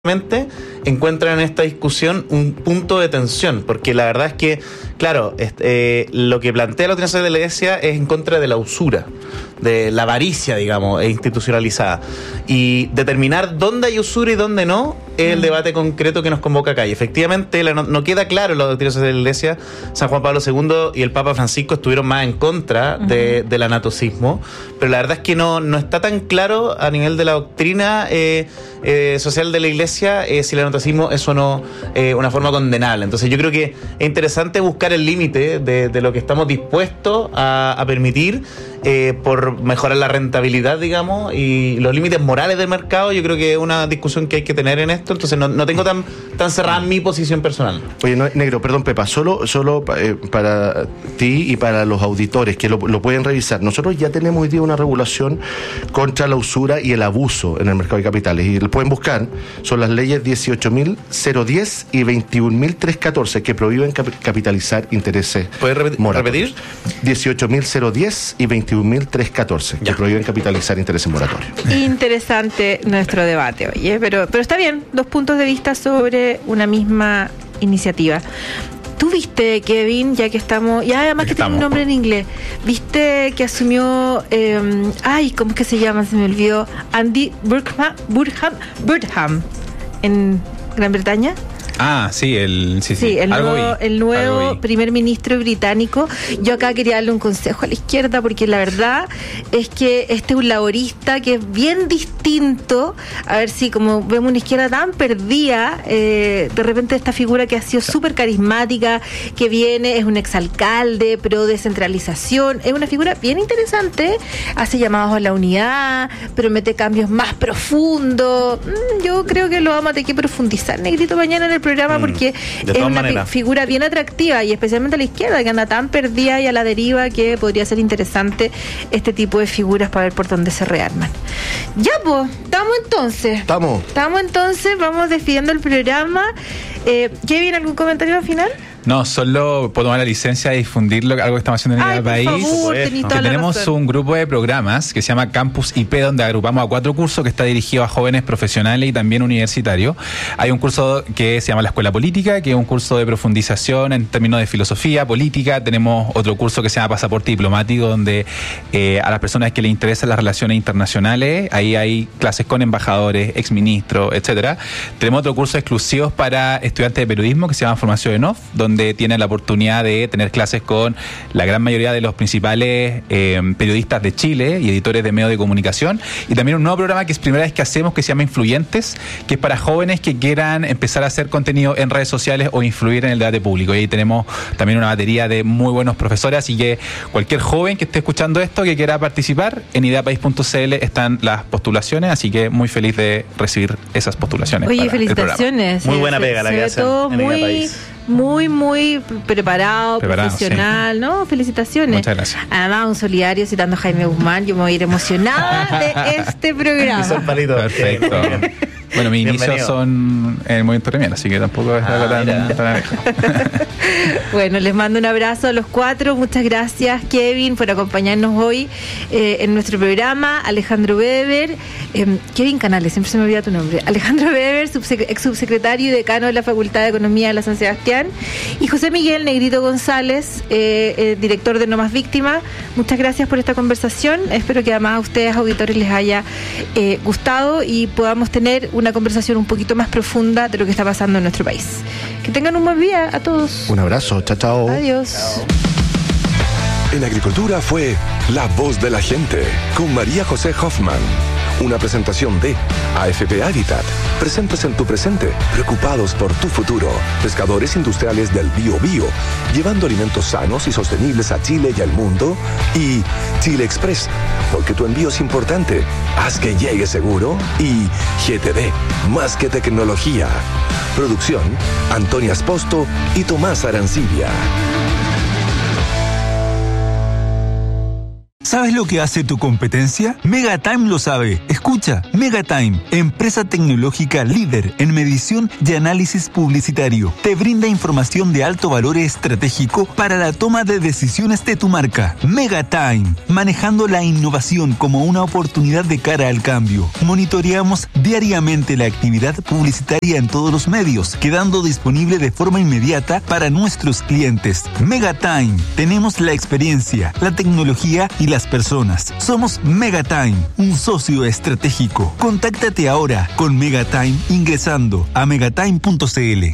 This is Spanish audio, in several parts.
encuentran en esta discusión un punto de tensión, porque la verdad es que, claro, lo que plantea la doctrina social de la Iglesia es en contra de la usura, de la avaricia, digamos, institucionalizada, y determinar dónde hay usura y dónde no es el debate concreto que nos convoca acá. Y efectivamente no queda claro en la doctrina social de la Iglesia. San Juan Pablo II y el Papa Francisco estuvieron más en contra del anatocismo, pero la verdad es que no está tan claro a nivel de la doctrina social de la Iglesia si el anatocismo es o no una forma condenable. Entonces yo creo que es interesante buscar el límite de lo que estamos dispuestos a permitir por mejorar la rentabilidad, digamos, y los límites morales del mercado. Yo creo que es una discusión que hay que tener en esto. Entonces no tengo tan cerrada mi posición personal. Oye, Negro, perdón, Pepa, solo para ti y para los auditores que lo pueden revisar. Nosotros ya tenemos hoy día una regulación contra la usura y el abuso en el mercado de capitales, y lo pueden buscar. Son las leyes 18.010 y 21.314 que prohíben capitalizar intereses. ¿Puedes repetir? 18.010 y 21.314 que prohíben capitalizar intereses moratorios. Interesante nuestro debate, oye, pero está bien, dos puntos de vista sobre una misma iniciativa. ¿Tú viste, Kevin, ya que estamos, y además que tiene un nombre en inglés, viste que asumió, ¿cómo es que se llama? Se me olvidó, Andy Burnham en Gran Bretaña? Sí, el nuevo primer ministro británico. Yo acá quería darle un consejo a la izquierda, porque la verdad es que este es un laborista que es bien distinto. A ver si, como vemos una izquierda tan perdida, de repente esta figura que ha sido súper carismática, que viene, es un exalcalde, pro descentralización, es una figura bien interesante, hace llamados a la unidad, promete cambios más profundos. Yo creo que lo vamos a tener que profundizar, Negrito, mañana en el programa, porque es una figura bien atractiva, y especialmente a la izquierda, que anda tan perdida y a la deriva, que podría ser interesante este tipo de figuras para ver por dónde se rearman. Ya, pues, estamos entonces, vamos despidiendo el programa. Kevin, ¿algún comentario al final? No, solo puedo tomar la licencia de difundir algo que estamos haciendo en el país. Que tenemos un grupo de programas que se llama Campus IP, donde agrupamos a 4 cursos, que está dirigido a jóvenes profesionales y también universitarios. Hay un curso que se llama la Escuela Política, que es un curso de profundización en términos de filosofía política. Tenemos otro curso que se llama Pasaporte Diplomático, donde a las personas que les interesan las relaciones internacionales, ahí hay clases con embajadores, exministros, etcétera. Tenemos otro curso exclusivo para estudiantes de periodismo que se llama Formación en Off, donde tienen la oportunidad de tener clases con la gran mayoría de los principales periodistas de Chile y editores de medios de comunicación. Y también un nuevo programa que es primera vez que hacemos, que se llama Influyentes, que es para jóvenes que quieran empezar a hacer contenido en redes sociales o influir en el debate público. Y ahí tenemos también una batería de muy buenos profesores, así que cualquier joven que esté escuchando esto, que quiera participar, en ideapaís.cl están las postulaciones, así que muy feliz de recibir esas postulaciones. Oye, felicitaciones. Muy buena pega la que hacen en Ideapaís. Muy preparado, profesional, sí. ¿No? Felicitaciones. Muchas gracias. Además, un solidario citando a Jaime Guzmán, yo me voy a ir emocionada de este programa. Perfecto. Bueno, mis inicios son en el movimiento gremial, así que tampoco es algo tan alejo. Bueno, les mando un abrazo a los 4. Muchas gracias, Kevin, por acompañarnos hoy en nuestro programa. Alejandro Weber, Kevin Canales, siempre se me olvida tu nombre. Alejandro Weber, ex subsecretario y decano de la Facultad de Economía de la San Sebastián. Y José Miguel Negrito González, director de No Más Víctimas. Muchas gracias por esta conversación. Espero que además a ustedes, auditores, les haya gustado y podamos tener una conversación un poquito más profunda de lo que está pasando en nuestro país. Que tengan un buen día a todos. Un abrazo, chao. Adiós. Chao. En Agricultura fue La Voz de la Gente con María José Hoffman. Una presentación de AFP Habitat. Presentes en tu presente, preocupados por tu futuro. Pescadores industriales del Biobío, llevando alimentos sanos y sostenibles a Chile y al mundo. Y Chile Express, porque tu envío es importante. Haz que llegue seguro. Y GTD, más que tecnología. Producción, Antonia Esposto y Tomás Arancibia. ¿Sabes lo que hace tu competencia? Megatime lo sabe. Escucha, Megatime, empresa tecnológica líder en medición y análisis publicitario. Te brinda información de alto valor estratégico para la toma de decisiones de tu marca. Megatime, manejando la innovación como una oportunidad de cara al cambio. Monitoreamos diariamente la actividad publicitaria en todos los medios, quedando disponible de forma inmediata para nuestros clientes. Megatime, tenemos la experiencia, la tecnología y las personas. Somos Megatime, un socio estratégico. Contáctate ahora con Megatime ingresando a megatime.cl. Seba,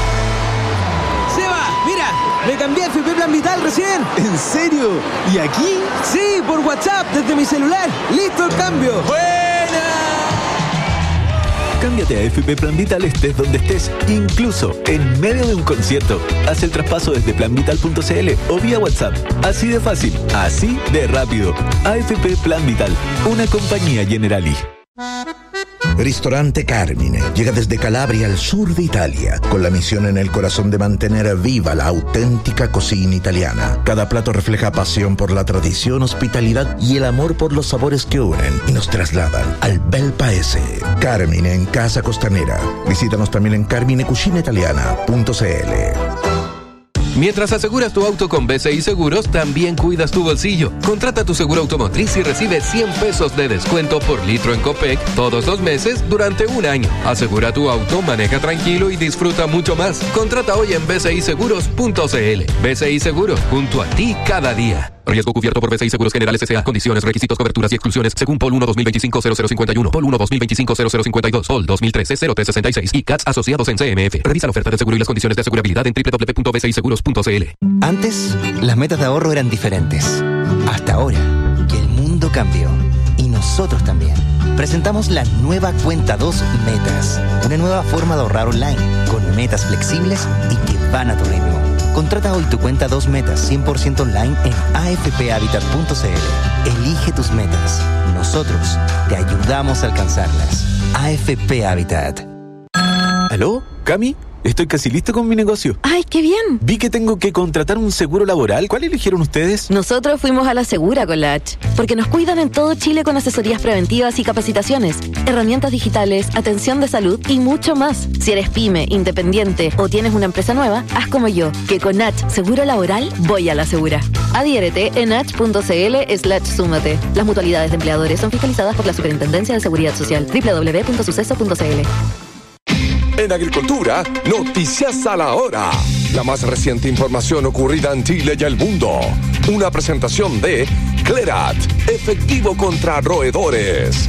mira, me cambié a FP Plan Vital recién. ¿En serio? ¿Y aquí? Sí, por WhatsApp, desde mi celular. ¡Listo el cambio! ¡Buena! Cámbiate a FP Plan Vital estés donde estés, incluso en medio de un concierto. Haz el traspaso desde planvital.cl o vía WhatsApp. Así de fácil, así de rápido. AFP Plan Vital, una compañía Generali. Ristorante Carmine llega desde Calabria al sur de Italia, con la misión en el corazón de mantener viva la auténtica cocina italiana. Cada plato refleja pasión por la tradición, hospitalidad y el amor por los sabores que unen y nos trasladan al bel paese. Carmine en Casa Costanera. Visítanos también en carminecucinaitaliana.cl. Mientras aseguras tu auto con BCI Seguros, también cuidas tu bolsillo. Contrata tu seguro automotriz y recibe 100 pesos de descuento por litro en Copec todos los meses durante un año. Asegura tu auto, maneja tranquilo y disfruta mucho más. Contrata hoy en bciseguros.cl. BCI Seguros, junto a ti cada día. Riesgo cubierto por BCI Seguros Generales S.A. Condiciones, requisitos, coberturas y exclusiones según POL 1 2025-0051, POL 1 2025-0052, POL 2013-0366 y CATS asociados en CMF. Revisa la oferta de seguro y las condiciones de asegurabilidad en www.bciseguros.cl. Antes, las metas de ahorro eran diferentes. Hasta ahora, que el mundo cambió. Y nosotros también. Presentamos la nueva Cuenta 2 Metas. Una nueva forma de ahorrar online, con metas flexibles y que van a tu ritmo. Contrata hoy tu Cuenta 2 Metas 100% online en afphabitat.cl. Elige tus metas. Nosotros te ayudamos a alcanzarlas. AFP Habitat. ¿Aló? ¿Cami? Estoy casi listo con mi negocio. ¡Ay, qué bien! Vi que tengo que contratar un seguro laboral. ¿Cuál eligieron ustedes? Nosotros fuimos a la Segura con la H, porque nos cuidan en todo Chile con asesorías preventivas y capacitaciones, herramientas digitales, atención de salud y mucho más. Si eres pyme, independiente o tienes una empresa nueva, haz como yo, que con H Seguro Laboral voy a la Segura. Adhiérete en h.cl/súmate. Las mutualidades de empleadores son fiscalizadas por la Superintendencia de Seguridad Social. www.suceso.cl. En Agricultura, noticias a la hora. La más reciente información ocurrida en Chile y el mundo. Una presentación de Clerat, efectivo contra roedores.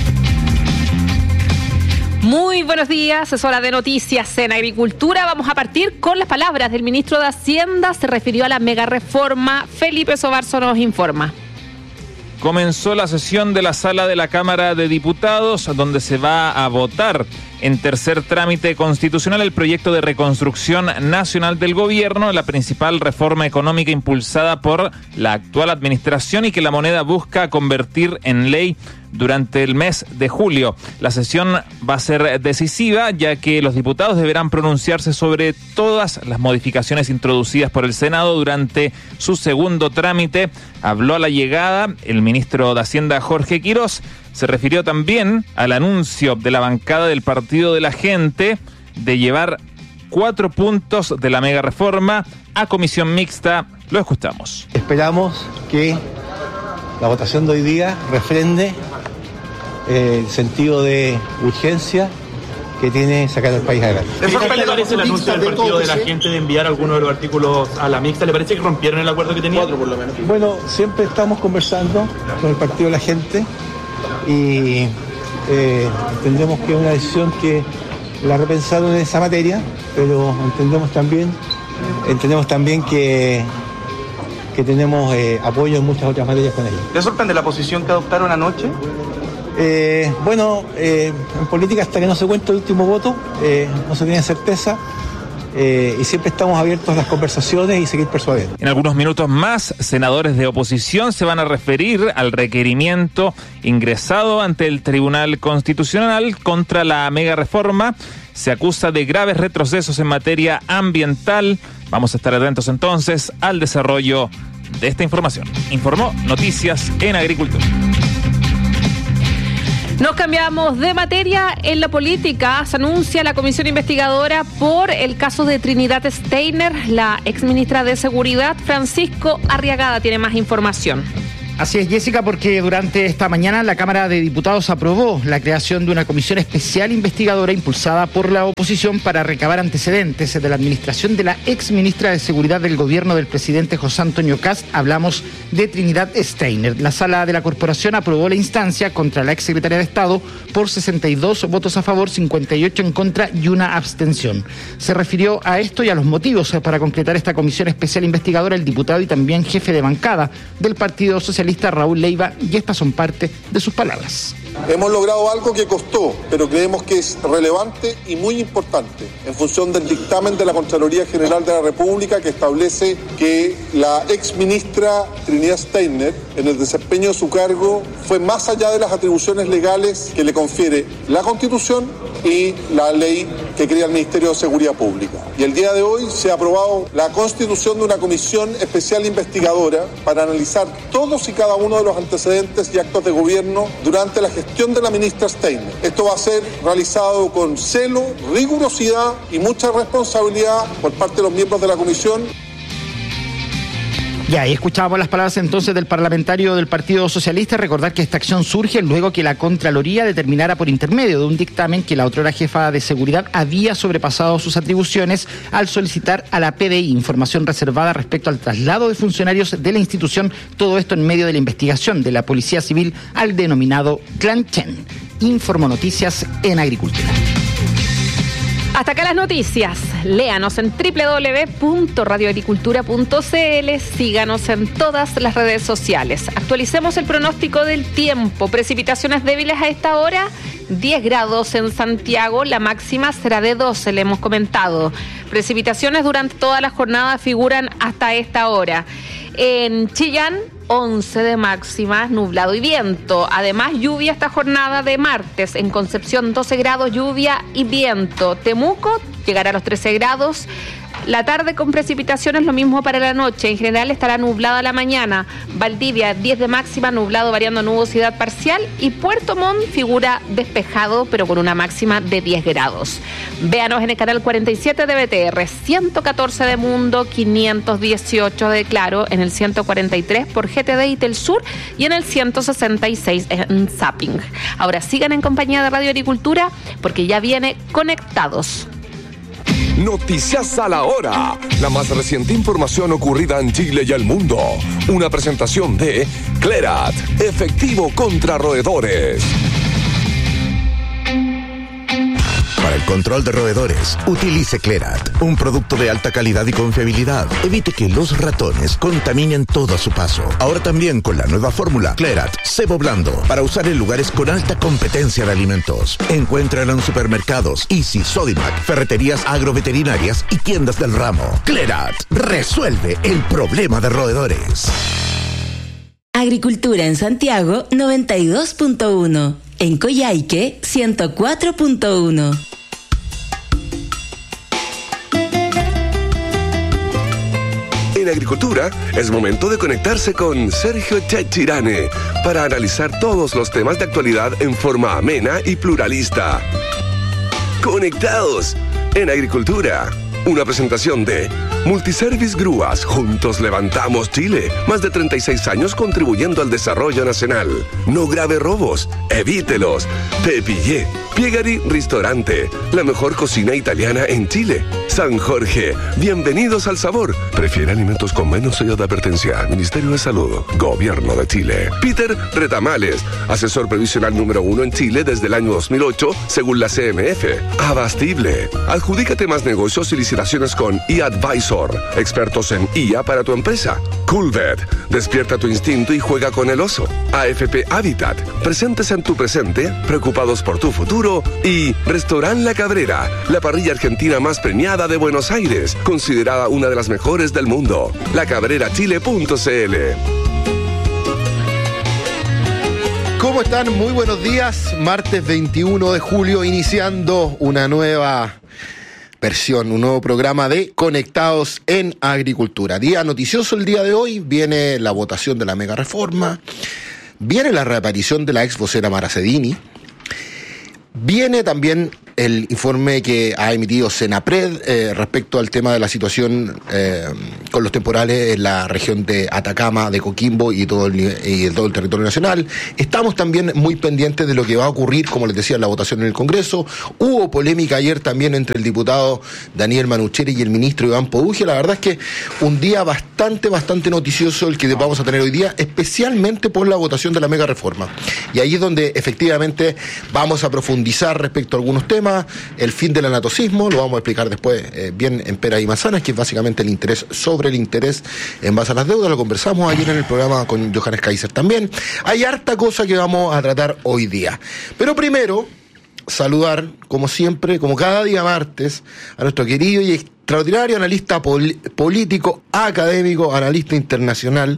Muy buenos días, es hora de noticias en Agricultura. Vamos a partir con las palabras del ministro de Hacienda. Se refirió a la mega reforma. Felipe Sobarzo nos informa. Comenzó la sesión de la sala de la Cámara de Diputados, donde se va a votar en tercer trámite constitucional el proyecto de reconstrucción nacional del gobierno, la principal reforma económica impulsada por la actual administración y que la moneda busca convertir en ley durante el mes de julio. La sesión va a ser decisiva, ya que los diputados deberán pronunciarse sobre todas las modificaciones introducidas por el Senado durante su segundo trámite. Habló a la llegada el ministro de Hacienda, Jorge Quirós. Se refirió también al anuncio de la bancada del Partido de la Gente de llevar 4 puntos de la mega reforma a comisión mixta. Lo escuchamos. Esperamos que la votación de hoy día refrende el sentido de urgencia que tiene sacar al país adelante. ¿Le parece el anuncio del Partido de la Gente de enviar algunos de los artículos a la mixta? ¿Le parece que rompieron el acuerdo que tenían? 4 por lo menos. Bueno, siempre estamos conversando con el Partido de la Gente y entendemos que es una decisión que la repensaron en esa materia, pero entendemos también que tenemos apoyo en muchas otras materias con ellos. ¿Te sorprende la posición que adoptaron anoche? En política hasta que no se cuenta el último voto, no se tiene certeza. Y siempre estamos abiertos a las conversaciones y seguir persuadiendo. En algunos minutos más, senadores de oposición se van a referir al requerimiento ingresado ante el Tribunal Constitucional contra la mega reforma. Se acusa de graves retrocesos en materia ambiental. Vamos a estar atentos entonces al desarrollo de esta información. Informó Noticias en Agricultura. Nos cambiamos de materia. En la política se anuncia la comisión investigadora por el caso de Trinidad Steiner. La exministra de Seguridad, Francisco Arriagada, tiene más información. Así es, Jessica, porque durante esta mañana la Cámara de Diputados aprobó la creación de una comisión especial investigadora impulsada por la oposición para recabar antecedentes de la administración de la exministra de Seguridad del gobierno del presidente José Antonio Kast. Hablamos de Trinidad Steiner. La sala de la corporación aprobó la instancia contra la exsecretaria de Estado por 62 votos a favor, 58 en contra y una abstención. Se refirió a esto y a los motivos para concretar esta comisión especial investigadora el diputado y también jefe de bancada del Partido Socialista, Raúl Leiva, y estas son parte de sus palabras. Hemos logrado algo que costó, pero creemos que es relevante y muy importante en función del dictamen de la Contraloría General de la República, que establece que la exministra Trinidad Steiner, en el desempeño de su cargo, fue más allá de las atribuciones legales que le confiere la Constitución y la ley que crea el Ministerio de Seguridad Pública. Y el día de hoy se ha aprobado la constitución de una comisión especial investigadora para analizar todos y cada uno de los antecedentes y actos de gobierno durante la gestión de la ministra Steiner. Esto va a ser realizado con celo, rigurosidad y mucha responsabilidad por parte de los miembros de la comisión. Ya, y escuchábamos las palabras entonces del parlamentario del Partido Socialista. Recordar que esta acción surge luego que la Contraloría determinara por intermedio de un dictamen que la otrora jefa de seguridad había sobrepasado sus atribuciones al solicitar a la PDI información reservada respecto al traslado de funcionarios de la institución. Todo esto en medio de la investigación de la Policía Civil al denominado Clan Chen. Informó Noticias en Agricultura. Hasta acá las noticias. Léanos en www.radioagricultura.cl. Síganos en todas las redes sociales. Actualicemos el pronóstico del tiempo. Precipitaciones débiles a esta hora. 10 grados en Santiago. La máxima será de 12, le hemos comentado. Precipitaciones durante toda la jornada figuran hasta esta hora. En Chillán, 11 de máxima, nublado y viento. Además, lluvia esta jornada de martes. En Concepción, 12 grados, lluvia y viento. Temuco llegará a los 13 grados. La tarde con precipitaciones, lo mismo para la noche. En general estará nublada la mañana. Valdivia, 10 de máxima, nublado variando a nubosidad parcial. Y Puerto Montt figura despejado, pero con una máxima de 10 grados. Véanos en el canal 47 de BTR, 114 de Mundo, 518 de Claro, en el 143 por GTD y Telsur y en el 166 en Zapping. Ahora sigan en compañía de Radio Agricultura porque ya viene Conectados. Noticias a la hora. La más reciente información ocurrida en Chile y el mundo. Una presentación de Clerat, efectivo contra roedores. Para el control de roedores, utilice Clerat, un producto de alta calidad y confiabilidad. Evite que los ratones contaminen todo a su paso. Ahora también con la nueva fórmula Clerat Cebo Blando, para usar en lugares con alta competencia de alimentos. Encuéntralo en supermercados, Easy, Sodimac, ferreterías agroveterinarias y tiendas del ramo. Clerat resuelve el problema de roedores. Agricultura en Santiago 92.1. En Coyhaique 104.1. En Agricultura es momento de conectarse con Sergio Chachirane para analizar todos los temas de actualidad en forma amena y pluralista. Conectados en Agricultura. Una presentación de Multiservice Grúas. Juntos levantamos Chile. Más de 36 años contribuyendo al desarrollo nacional. No grave robos. Evítelos. Te pillé. Piegari Ristorante. La mejor cocina italiana en Chile. San Jorge. Bienvenidos al sabor. Prefiere alimentos con menos sello de advertencia. Ministerio de Salud. Gobierno de Chile. Peter Retamales. Asesor previsional número 1 en Chile desde el año 2008, según la CMF. Abastible. Adjudícate más negocios y licitaciones con eAdvisor. Expertos en IA para tu empresa. Coolbet. Despierta tu instinto y juega con el oso. AFP Habitat. Presentes en tu presente, preocupados por tu futuro. Y Restaurant La Cabrera, la parrilla argentina más premiada de Buenos Aires, considerada una de las mejores del mundo. lacabrerachile.cl. ¿Cómo están? Muy buenos días. Martes 21 de julio, iniciando una nueva versión, un nuevo programa de Conectados en Agricultura. Día noticioso el día de hoy, viene la votación de la mega reforma, viene la reaparición de la ex vocera Mara Cedini, viene también el informe que ha emitido Senapred respecto al tema de la situación con los temporales en la región de Atacama, de Coquimbo y todo el territorio nacional. Estamos también muy pendientes de lo que va a ocurrir, como les decía, en la votación en el Congreso. Hubo polémica ayer también entre el diputado Daniel Manucheri y el ministro Iván Pouge. La verdad es que un día bastante noticioso el que vamos a tener hoy día, especialmente por la votación de la mega reforma. Y ahí es donde efectivamente vamos a profundizar respecto a algunos temas. El fin del anatocismo, lo vamos a explicar después bien en peras y manzanas, que es básicamente el interés sobre el interés en base a las deudas. Lo conversamos ayer en el programa con Johannes Kaiser también. Hay harta cosa que vamos a tratar hoy día. Pero primero, saludar, como siempre, como cada día martes, a nuestro querido y extraordinario analista político, académico, analista internacional,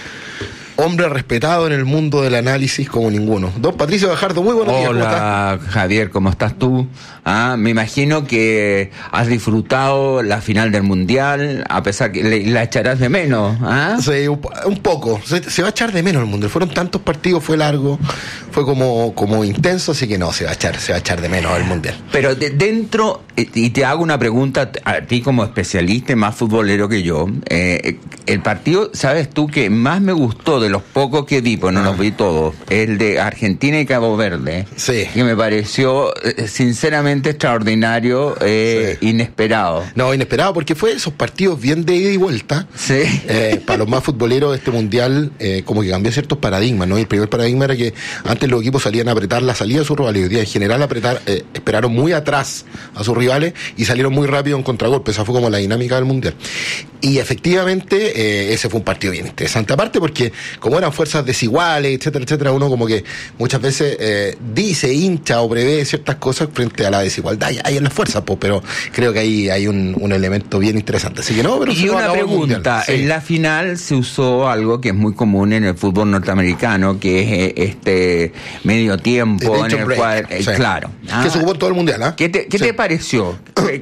hombre respetado en el mundo del análisis como ninguno. Don Patricio Gajardo, muy buenos días. Hola, Javier, ¿cómo estás tú? Me imagino que has disfrutado la final del Mundial, a pesar que la echarás de menos. Sí, un poco. Se va a echar de menos el Mundial. Fueron tantos partidos, fue largo, fue como intenso, así que no, se va a echar de menos el Mundial. Pero dentro, y te hago una pregunta a ti como especialista y más futbolero que yo, el partido, ¿sabes tú que más me gustó de los pocos que vi, pues no los vi todos, el de Argentina y Cabo Verde, sí, que me pareció sinceramente extraordinario, sí, inesperado. No, inesperado, porque fue esos partidos bien de ida y vuelta. Sí. Para los más futboleros de este Mundial, como que cambió ciertos paradigmas, ¿no? Y el primer paradigma era que antes los equipos salían a apretar la salida de sus rivales, y hoy día en general esperaron muy atrás a sus rivales y salieron muy rápido en contragolpe. Esa fue como la dinámica del Mundial. Y efectivamente, ese fue un partido bien interesante. Aparte porque, como eran fuerzas desiguales, etcétera, uno como que muchas veces dice, hincha o prevé ciertas cosas frente a la desigualdad. Hay en las fuerzas, pues, pero creo que ahí hay un elemento bien interesante. Así que no, pero y una pregunta, sí. En la final se usó algo que es muy común en el fútbol norteamericano, que es este medio tiempo en el cual, sí, claro. Que se ocupó en todo el Mundial, ¿Qué te pareció?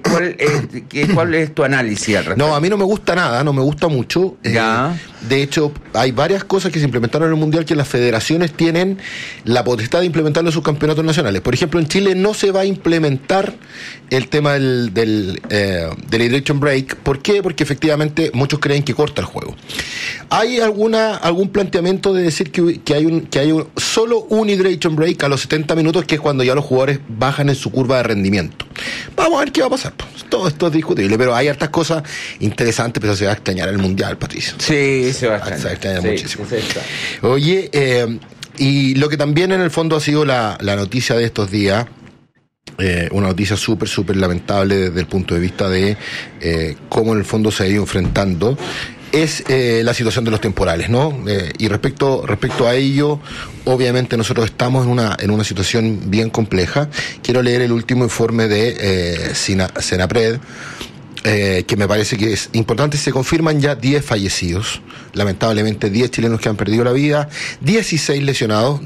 ¿Cuál es tu análisis al respecto? No, a mí no me gusta nada, no me gusta mucho. De hecho, hay varias cosas que se implementaron en el Mundial que las federaciones tienen la potestad de implementarlo en sus campeonatos nacionales. Por ejemplo, en Chile no se va a implementar el tema del hydration break. ¿Por qué? Porque efectivamente muchos creen que corta el juego. ¿Hay algún planteamiento de decir que hay solo un hydration break a los 70 minutos, que es cuando ya los jugadores bajan en su curva de rendimiento? Vamos a ver qué va a pasar. Todo esto es discutible, pero hay hartas cosas interesantes, pero se va a extrañar el Mundial, Patricio. Sí, se va a extrañar muchísimo. Oye, y lo que también en el fondo ha sido la noticia de estos días, una noticia súper lamentable desde el punto de vista de cómo en el fondo se ha ido enfrentando, es la situación de los temporales, ¿no? Y respecto a ello, obviamente nosotros estamos en una situación bien compleja. Quiero leer el último informe de Senapred, que me parece que es importante. Se confirman ya 10 fallecidos, lamentablemente 10 chilenos que han perdido la vida, 16 lesionados,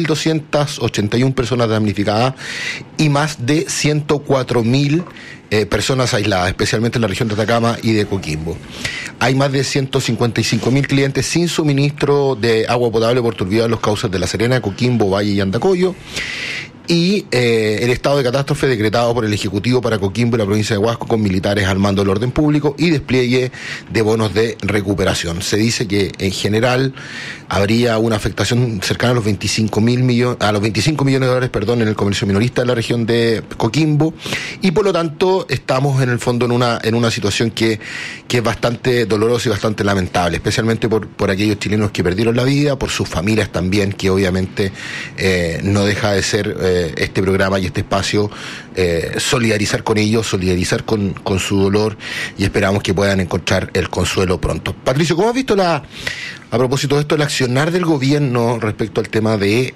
2.281 personas damnificadas y más de 104.000 personas aisladas, especialmente en la región de Atacama y de Coquimbo. Hay más de 155.000 clientes sin suministro de agua potable por turbidez en los cauces de La Serena, Coquimbo, Valle y Andacollo. Y el estado de catástrofe decretado por el Ejecutivo para Coquimbo y la provincia de Huasco, con militares al mando del orden público y despliegue de bonos de recuperación. Se dice que en general habría una afectación cercana a los 25 millones de dólares, en el comercio minorista de la región de Coquimbo, y por lo tanto estamos en el fondo en una situación que es bastante dolorosa y bastante lamentable, especialmente por aquellos chilenos que perdieron la vida, por sus familias también, que obviamente no deja de ser este programa y este espacio solidarizar con ellos, solidarizar con su dolor, y esperamos que puedan encontrar el consuelo pronto. Patricio, ¿cómo has visto a propósito de esto, el accionar del gobierno respecto al tema de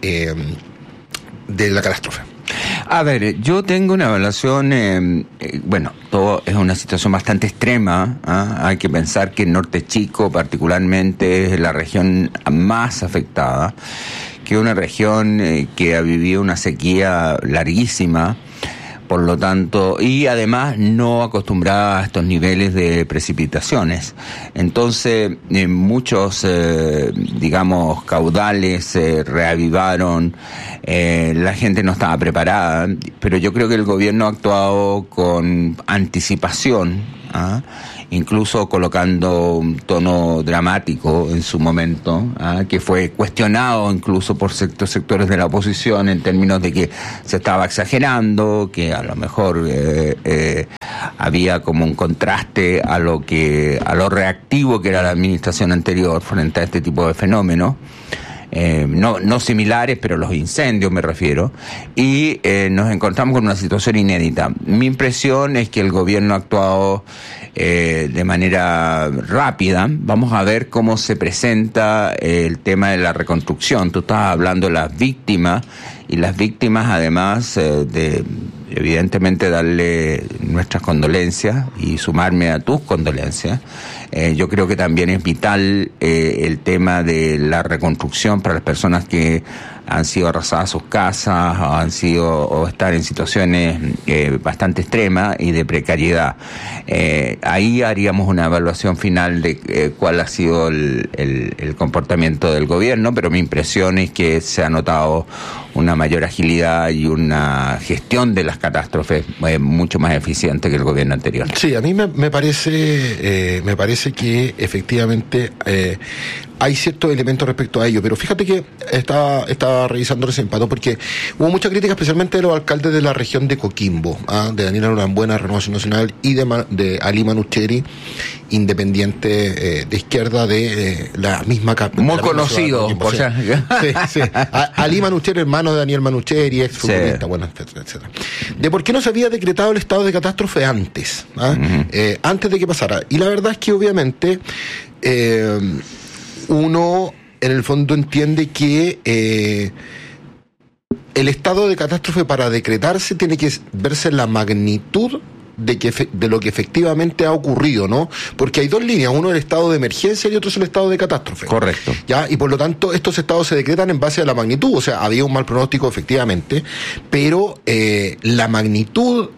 la catástrofe? A ver, yo tengo una evaluación, todo es una situación bastante extrema, hay que pensar que el Norte Chico particularmente es la región más afectada, que es una región que ha vivido una sequía larguísima, por lo tanto, y además no acostumbrada a estos niveles de precipitaciones. Entonces, muchos, digamos, caudales se reavivaron, la gente no estaba preparada, pero yo creo que el gobierno ha actuado con anticipación, incluso colocando un tono dramático en su momento, que fue cuestionado incluso por sectores de la oposición en términos de que se estaba exagerando, que a lo mejor había como un contraste a lo reactivo que era la administración anterior frente a este tipo de fenómenos. No similares, pero los incendios me refiero, y nos encontramos con una situación inédita. Mi impresión es que el gobierno ha actuado de manera rápida. Vamos a ver cómo se presenta el tema de la reconstrucción. Tú estabas hablando de las víctimas, y las víctimas además de evidentemente darle nuestras condolencias y sumarme a tus condolencias. Yo creo que también es vital el tema de la reconstrucción para las personas que han sido arrasadas sus casas o están en situaciones bastante extremas y de precariedad. Ahí haríamos una evaluación final de cuál ha sido el comportamiento del gobierno, pero mi impresión es que se ha notado una mayor agilidad y una gestión de las catástrofes mucho más eficiente que el gobierno anterior. Sí, a mí me parece que efectivamente hay ciertos elementos respecto a ello, pero fíjate que estaba revisando ese empate porque hubo mucha crítica, especialmente de los alcaldes de la región de Coquimbo, de Daniel Norambuena, Renovación Nacional, y de Ali Manucheri, independiente de izquierda de la misma muy conocido, por sí. Ali Manucheri, hermano de Daniel Manucheri, ex futbolista, bueno, etcétera. De por qué no se había decretado el estado de catástrofe antes, antes de que pasara. Y la verdad es que obviamente uno en el fondo entiende que el estado de catástrofe para decretarse tiene que verse la magnitud de lo que efectivamente ha ocurrido, ¿no? Porque hay dos líneas, uno es el estado de emergencia y otro es el estado de catástrofe. Correcto. ¿Ya? Y por lo tanto, estos estados se decretan en base a la magnitud, o sea, había un mal pronóstico efectivamente, pero la magnitud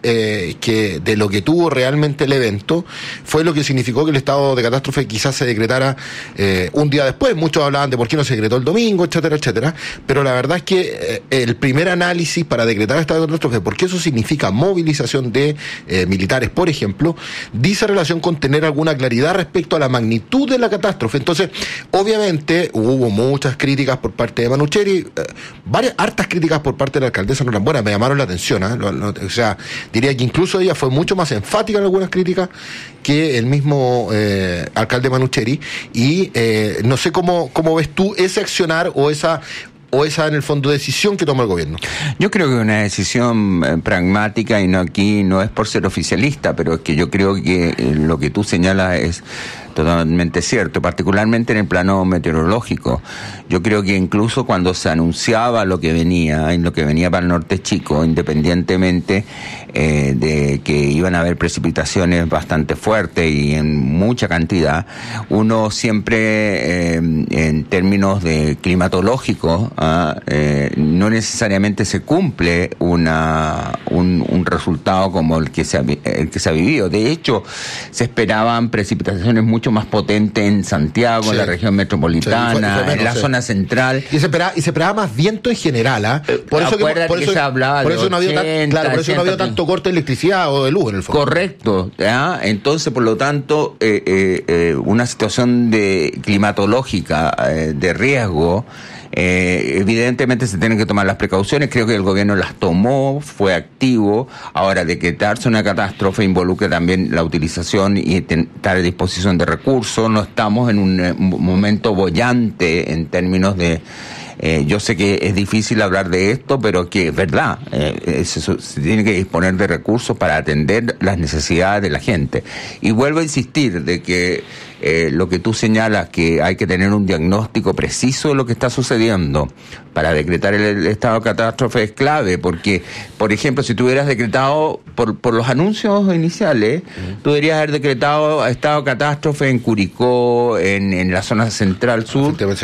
de lo que tuvo realmente el evento fue lo que significó que el estado de catástrofe quizás se decretara un día después. Muchos hablaban de por qué no se decretó el domingo, etcétera, pero la verdad es que el primer análisis para decretar el estado de catástrofe, porque eso significa movilización de militares, por ejemplo, dice relación con tener alguna claridad respecto a la magnitud de la catástrofe. Entonces, obviamente, hubo muchas críticas por parte de Manucheri, hartas críticas por parte de la alcaldesa Norambuena, me llamaron la atención, o sea, diría que incluso ella fue mucho más enfática en algunas críticas que el mismo alcalde Manucheri, y no sé cómo ves tú ese accionar o esa en el fondo decisión que toma el gobierno. Yo creo que una decisión pragmática, y aquí no es por ser oficialista, pero es que yo creo que lo que tú señalas es totalmente cierto, particularmente en el plano meteorológico. Yo creo que incluso cuando se anunciaba lo que venía para el norte chico, independientemente de que iban a haber precipitaciones bastante fuertes y en mucha cantidad, uno siempre en términos de climatológicos no necesariamente se cumple un resultado como el que se ha vivido. De hecho, se esperaban precipitaciones mucho más potentes en Santiago, en la región metropolitana, en la zona central. Y se esperaba más viento en general, por eso se hablaba por eso no había tanto corte de electricidad o de luz en el fondo. Correcto, entonces por lo tanto una situación climatológica de riesgo, evidentemente se tienen que tomar las precauciones. Creo que el gobierno las tomó, fue activo. Ahora, decretarse una catástrofe involucra también la utilización y estar a disposición de recursos. No estamos en un momento boyante en términos de yo sé que es difícil hablar de esto, pero que es verdad, se tiene que disponer de recursos para atender las necesidades de la gente. Y vuelvo a insistir de que lo que tú señalas, que hay que tener un diagnóstico preciso de lo que está sucediendo para decretar el estado de catástrofe es clave, porque, por ejemplo, si tú hubieras decretado, por los anuncios iniciales, tú deberías haber decretado estado de catástrofe en Curicó, en la zona central sur,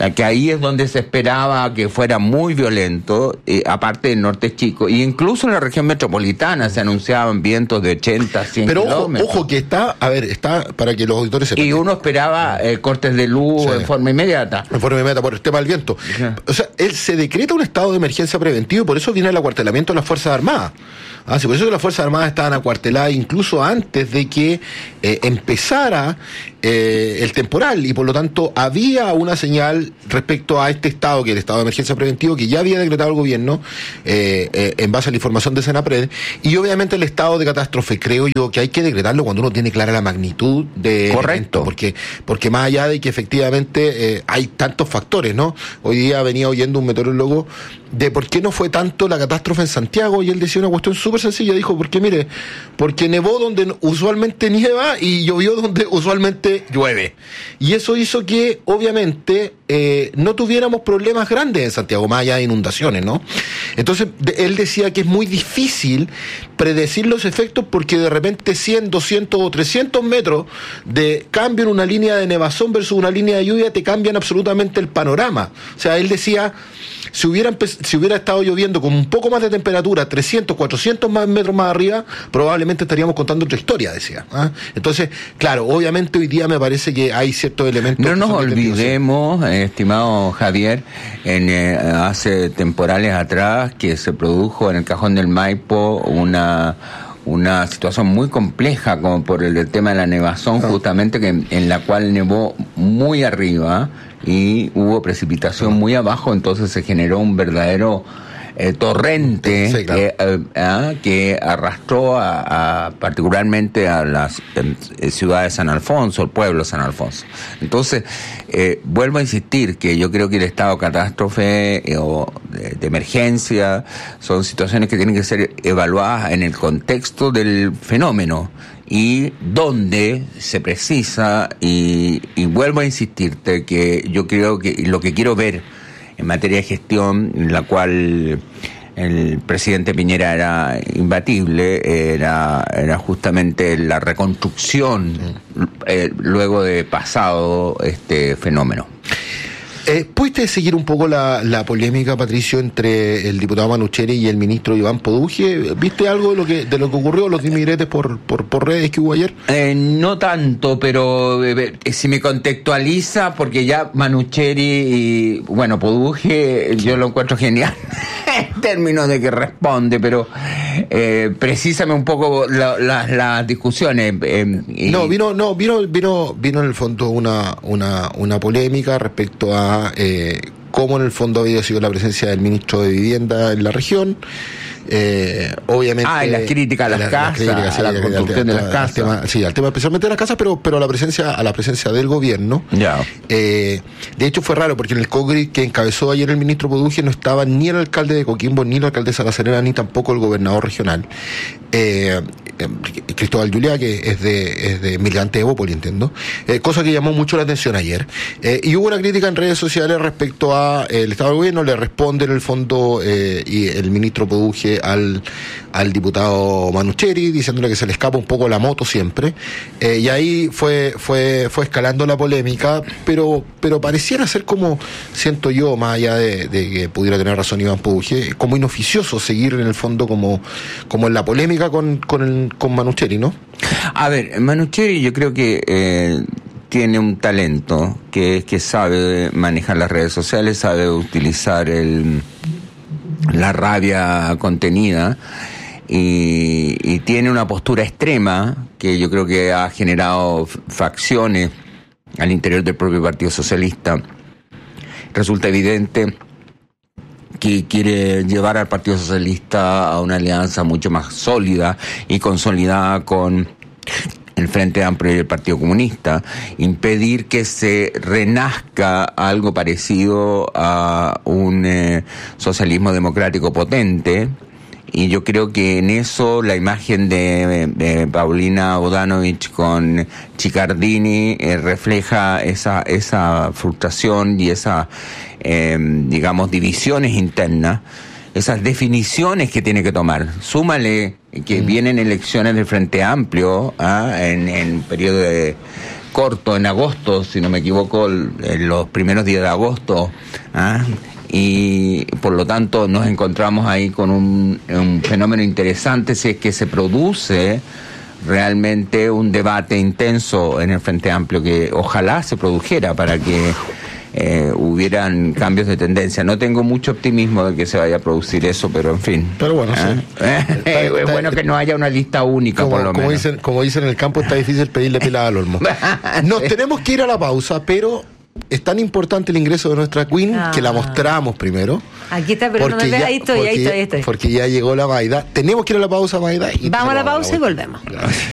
que ahí es donde se esperaba que fuera muy violento, aparte del norte chico, y incluso en la región metropolitana se anunciaban vientos de 80, 100 kilómetros. Pero ojo que está para que los auditores sepan. Y uno esperaba cortes de luz en forma inmediata. En forma inmediata por el tema del viento. O sea, se decreta un estado de emergencia preventivo, por eso viene el acuartelamiento de las Fuerzas Armadas. Sí, por eso que las Fuerzas Armadas estaban acuarteladas incluso antes de que empezara el temporal, y por lo tanto había una señal respecto a este estado, que es el estado de emergencia preventivo, que ya había decretado el gobierno en base a la información de Senapred, y obviamente el estado de catástrofe creo yo que hay que decretarlo cuando uno tiene clara la magnitud de correcto evento, porque más allá de que efectivamente hay tantos factores, ¿no? Hoy día venía oyendo un meteorólogo de por qué no fue tanto la catástrofe en Santiago, y él decía una cuestión súper sencilla, dijo, porque nevó donde usualmente nieva y llovió donde usualmente llueve, y eso hizo que obviamente no tuviéramos problemas grandes en Santiago, más allá de inundaciones, ¿no? Entonces él decía que es muy difícil predecir los efectos, porque de repente 100, 200 o 300 metros de cambio en una línea de nevazón versus una línea de lluvia te cambian absolutamente el panorama. O sea, él decía, si hubiera estado lloviendo con un poco más de temperatura, 300, 400 metros más arriba, probablemente estaríamos contando otra historia, decía. Entonces, claro, obviamente hoy día me parece que hay ciertos elementos. No nos olvidemos, estimado Javier, hace temporales atrás que se produjo en el Cajón del Maipo una situación muy compleja, como por el tema de la nevazón, justamente en la cual nevó muy arriba y hubo precipitación muy abajo, entonces se generó un verdadero torrente, sí, claro, que arrastró particularmente a las ciudades de San Alfonso, el pueblo de San Alfonso. Entonces, vuelvo a insistir que yo creo que el estado de catástrofe o de emergencia son situaciones que tienen que ser evaluadas en el contexto del fenómeno y donde se precisa, y vuelvo a insistirte que yo creo que lo que quiero ver en materia de gestión, en la cual el presidente Piñera era imbatible, era justamente la reconstrucción luego de pasado este fenómeno. ¿Pudiste seguir un poco la polémica, Patricio, entre el diputado Manucheri y el ministro Iván Poduje? ¿Viste algo de lo que ocurrió, los dimiretes por redes que hubo ayer? No tanto, pero si me contextualiza, porque ya Manucheri y, bueno, Poduje yo lo encuentro genial en términos de que responde, pero precísame un poco las discusiones. No, vino en el fondo una polémica respecto a cómo en el fondo había sido la presencia del ministro de Vivienda en la región. Obviamente. Y las críticas a las casas, a la construcción de las casas. Sí, al tema especialmente de las casas, pero a la presencia del gobierno. Ya. De hecho fue raro, porque en el COGRI que encabezó ayer el ministro Poduje no estaba ni el alcalde de Coquimbo, ni la alcaldesa de La Serena, ni tampoco el gobernador regional. Cristóbal Juliá, que es de militante de Bópoli, entiendo, cosa que llamó mucho la atención ayer, y hubo una crítica en redes sociales respecto a el estado del gobierno. Le responde en el fondo y el ministro Poduje al diputado Manucheri, diciéndole que se le escapa un poco la moto siempre, y ahí fue escalando la polémica, pero pareciera ser, como siento yo, más allá de que pudiera tener razón Iván Poduje, como inoficioso seguir en el fondo como en la polémica con Manucheri, ¿no? A ver, Manucheri yo creo que tiene un talento, que es que sabe manejar las redes sociales, sabe utilizar la rabia contenida, y tiene una postura extrema que yo creo que ha generado facciones al interior del propio Partido Socialista. Resulta evidente que quiere llevar al Partido Socialista a una alianza mucho más sólida y consolidada con el Frente Amplio y el Partido Comunista, impedir que se renazca algo parecido a un socialismo democrático potente. Y yo creo que en eso la imagen de Paulina Bodanovich con Chiccardini refleja esa frustración y esa, digamos, divisiones internas, esas definiciones que tiene que tomar. Súmale que vienen elecciones del Frente Amplio en periodo de corto en agosto, si no me equivoco, en los primeros días de agosto, y por lo tanto nos encontramos ahí con un fenómeno interesante si es que se produce realmente un debate intenso en el Frente Amplio, que ojalá se produjera para que hubieran cambios de tendencia. No tengo mucho optimismo de que se vaya a producir eso, pero en fin. Pero bueno, sí. Es bueno que no haya una lista única, por lo menos. Como dicen en el campo, está difícil pedirle pila al olmo. Nos tenemos que ir a la pausa, pero es tan importante el ingreso de nuestra Queen que la mostramos primero. Aquí está, pero no me ve, ahí estoy. Porque ya llegó la Maida. Tenemos que ir a la pausa, Maida. Vamos a la pausa y volvemos. Gracias.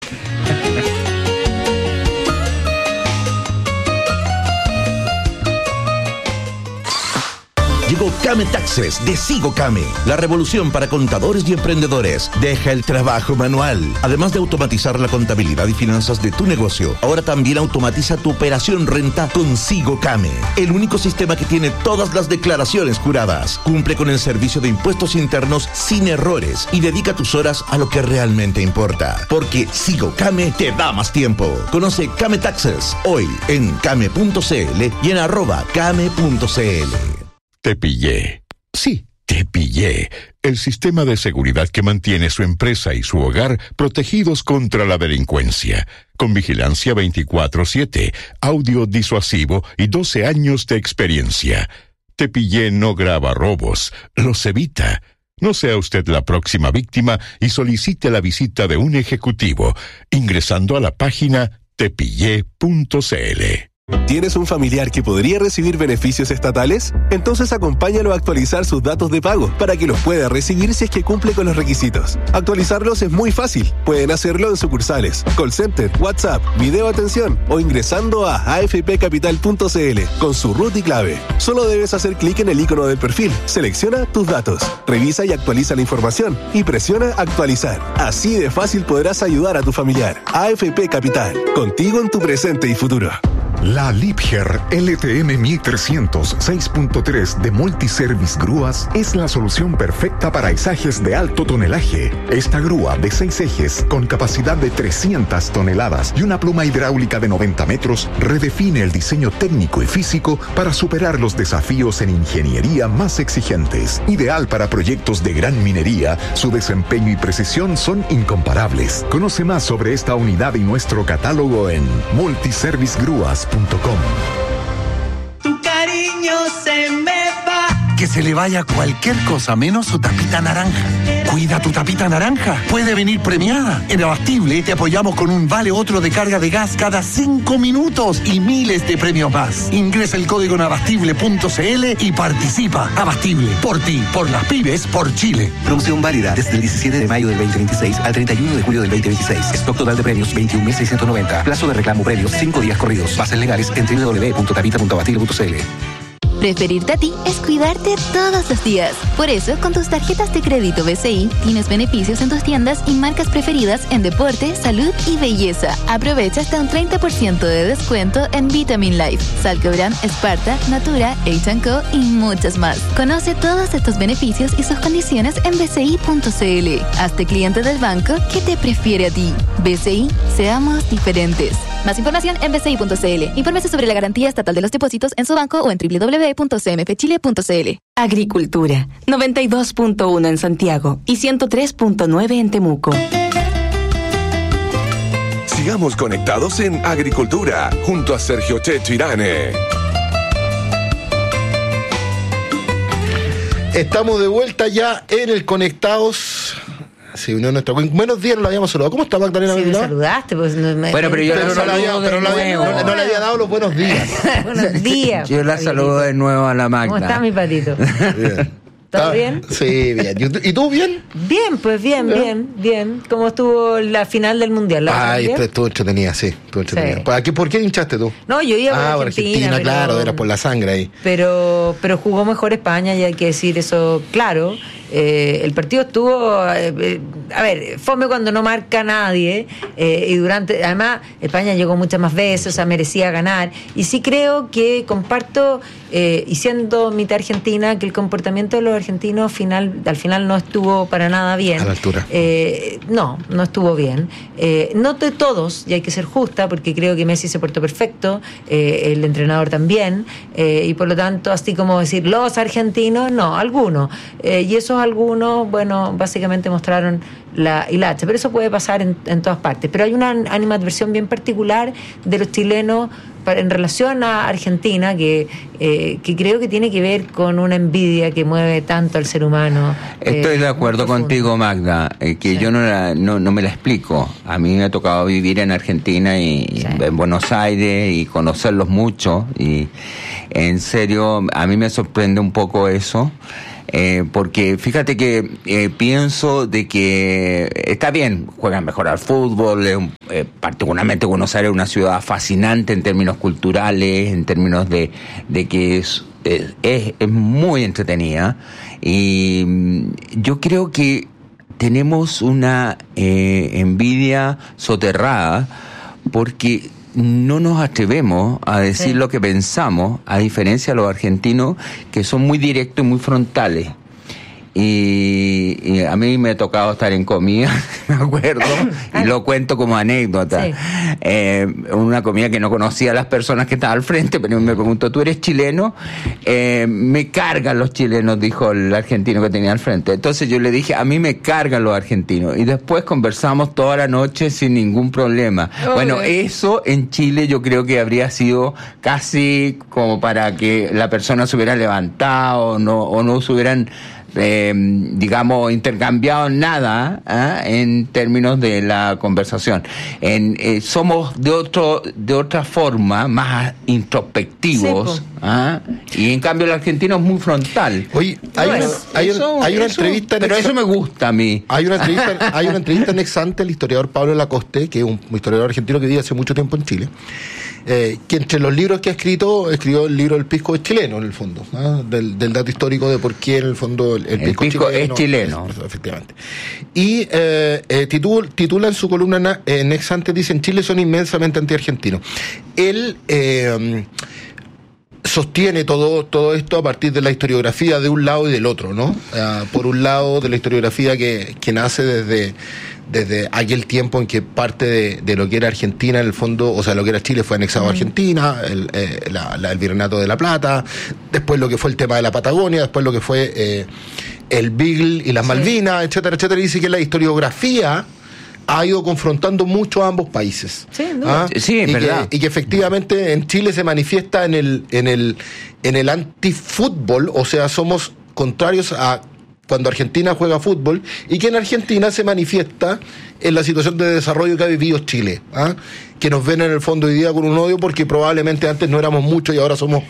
Llegó Came Taxes de Sigo Came, la revolución para contadores y emprendedores. Deja el trabajo manual. Además de automatizar la contabilidad y finanzas de tu negocio, ahora también automatiza tu operación renta con Sigo Came, el único sistema que tiene todas las declaraciones juradas. Cumple con el servicio de impuestos internos sin errores y dedica tus horas a lo que realmente importa, porque Sigo Came te da más tiempo. Conoce Came Taxes hoy en came.cl y en @came.cl. Te pillé. Sí, te pillé. El sistema de seguridad que mantiene su empresa y su hogar protegidos contra la delincuencia. Con vigilancia 24/7, audio disuasivo y 12 años de experiencia. Te pillé no graba robos, los evita. No sea usted la próxima víctima y solicite la visita de un ejecutivo ingresando a la página tepillé.cl. ¿Tienes un familiar que podría recibir beneficios estatales? Entonces acompáñalo a actualizar sus datos de pago para que los pueda recibir si es que cumple con los requisitos. Actualizarlos es muy fácil. Pueden hacerlo en sucursales, call center, WhatsApp, video atención o ingresando a afpcapital.cl con su RUT y clave. Solo debes hacer clic en el icono del perfil, selecciona tus datos, revisa y actualiza la información y presiona actualizar. Así de fácil podrás ayudar a tu familiar. AFP Capital, contigo en tu presente y futuro. La Liebherr LTM 1300 6.3 de Multiservice Grúas es la solución perfecta para izajes de alto tonelaje. Esta grúa de 6 ejes con capacidad de 300 toneladas y una pluma hidráulica de 90 metros redefine el diseño técnico y físico para superar los desafíos en ingeniería más exigentes. Ideal para proyectos de gran minería, su desempeño y precisión son incomparables. Conoce más sobre esta unidad y nuestro catálogo en multiservicegrúas.com. Tu cariño se me va. Que se le vaya cualquier cosa menos su tapita naranja. Cuida tu tapita naranja. Puede venir premiada. En Abastible te apoyamos con un vale otro de carga de gas cada 5 minutos y miles de premios más. Ingresa el código en abastible.cl y participa. Abastible, por ti, por las pymes, por Chile. Promoción válida desde el 17 de mayo del 2026 al 31 de julio del 2026. Stock total de premios 21.690. Plazo de reclamo premios 5 días corridos. Bases legales en www.tapita.abastible.cl. Preferirte a ti es cuidarte todos los días. Por eso, con tus tarjetas de crédito BCI, tienes beneficios en tus tiendas y marcas preferidas en deporte, salud y belleza. Aprovecha hasta un 30% de descuento en Vitamin Life, Salcobran, Sparta, Natura, H&Co y muchas más. Conoce todos estos beneficios y sus condiciones en bci.cl. Hazte cliente del banco que te prefiere a ti. BCI, seamos diferentes. Más información en bci.cl. Infórmese sobre la garantía estatal de los depósitos en su banco o en www.cmfchile.cl. Agricultura, 92.1 en Santiago y 103.9 en Temuco. Sigamos conectados en Agricultura, junto a Sergio Checho Irane. Estamos de vuelta ya en el Conectados. Se unió nuestra... Buenos días, no la habíamos saludado. ¿Cómo está Magdalena? Sí, me saludaste. Pues, bueno, pero yo no le había dado los buenos días. Buenos días. Yo la saludo de nuevo a la Magda. ¿Cómo está mi patito? Bien. ¿Todo bien? Sí, bien. ¿Y tú bien? Bien, pues bien. ¿Cómo estuvo la final del Mundial? Estuvo entretenida, sí. Estuvo entretenida. Sí. ¿Por qué hinchaste tú? No, yo iba por Argentina, pero... claro, era por la sangre ahí. Pero jugó mejor España, y hay que decir eso claro. El partido estuvo, a ver, fome cuando no marca nadie, y además España llegó muchas más veces, o sea, merecía ganar, y sí creo que comparto, y siendo mitad argentina, que el comportamiento de los argentinos al final no estuvo para nada bien. A la altura. No estuvo bien. No de todos, y hay que ser justa, porque creo que Messi se portó perfecto, el entrenador también, y por lo tanto, así como decir los argentinos, no, algunos. Y esos algunos, bueno, básicamente mostraron la hilacha, pero eso puede pasar en todas partes. Pero hay una animadversión bien particular de los chilenos en relación a Argentina, que creo que tiene que ver con una envidia que mueve tanto al ser humano. Estoy de acuerdo contigo, Magda, que sí. Yo no me la explico. A mí me ha tocado vivir en Argentina y en Buenos Aires y conocerlos mucho, y en serio a mí me sorprende un poco eso. Porque fíjate que pienso de que está bien, juegan mejor al fútbol, particularmente Buenos Aires es una ciudad fascinante en términos culturales, en términos de que es muy entretenida, y yo creo que tenemos una envidia soterrada porque no nos atrevemos a decir lo que pensamos, a diferencia de los argentinos, que son muy directos y muy frontales. Y a mí me ha tocado estar en comida, me acuerdo, y lo cuento como anécdota. Sí. Una comida que no conocía a las personas que estaban al frente, pero me preguntó, ¿tú eres chileno? Me cargan los chilenos, dijo el argentino que tenía al frente. Entonces yo le dije, a mí me cargan los argentinos. Y después conversamos toda la noche sin ningún problema. Bueno, eso en Chile yo creo que habría sido casi como para que la persona se hubiera levantado o no se hubieran digamos, intercambiado nada en términos de la conversación. Somos de otra forma más introspectivos, y en cambio el argentino es muy frontal. Oye, hay una entrevista, pero eso me gusta a mí. Hay una entrevista en Exante al historiador Pablo Lacoste, que es un historiador argentino que vive hace mucho tiempo en Chile, que entre los libros que escribió el libro El Pisco es chileno, en el fondo, del dato histórico de por qué en el fondo el pisco es chileno. Efectivamente. Y titula en su columna en Exante, dice: en Chile son inmensamente anti-argentinos. Él sostiene todo esto a partir de la historiografía de un lado y del otro, ¿no? Por un lado, de la historiografía que nace desde aquel tiempo en que parte de lo que era Argentina, en el fondo, o sea, lo que era Chile fue anexado a Argentina, el Virreinato de la Plata, después lo que fue el tema de la Patagonia, después lo que fue el Beagle y las Malvinas, etcétera, etcétera. Y dice que la historiografía ha ido confrontando mucho a ambos países. Sí, no. Sí, es verdad. Y que efectivamente en Chile se manifiesta en el antifútbol, o sea, somos contrarios a cuando Argentina juega fútbol, y que en Argentina se manifiesta en la situación de desarrollo que ha vivido Chile, que nos ven en el fondo hoy día con un odio porque probablemente antes no éramos muchos y ahora somos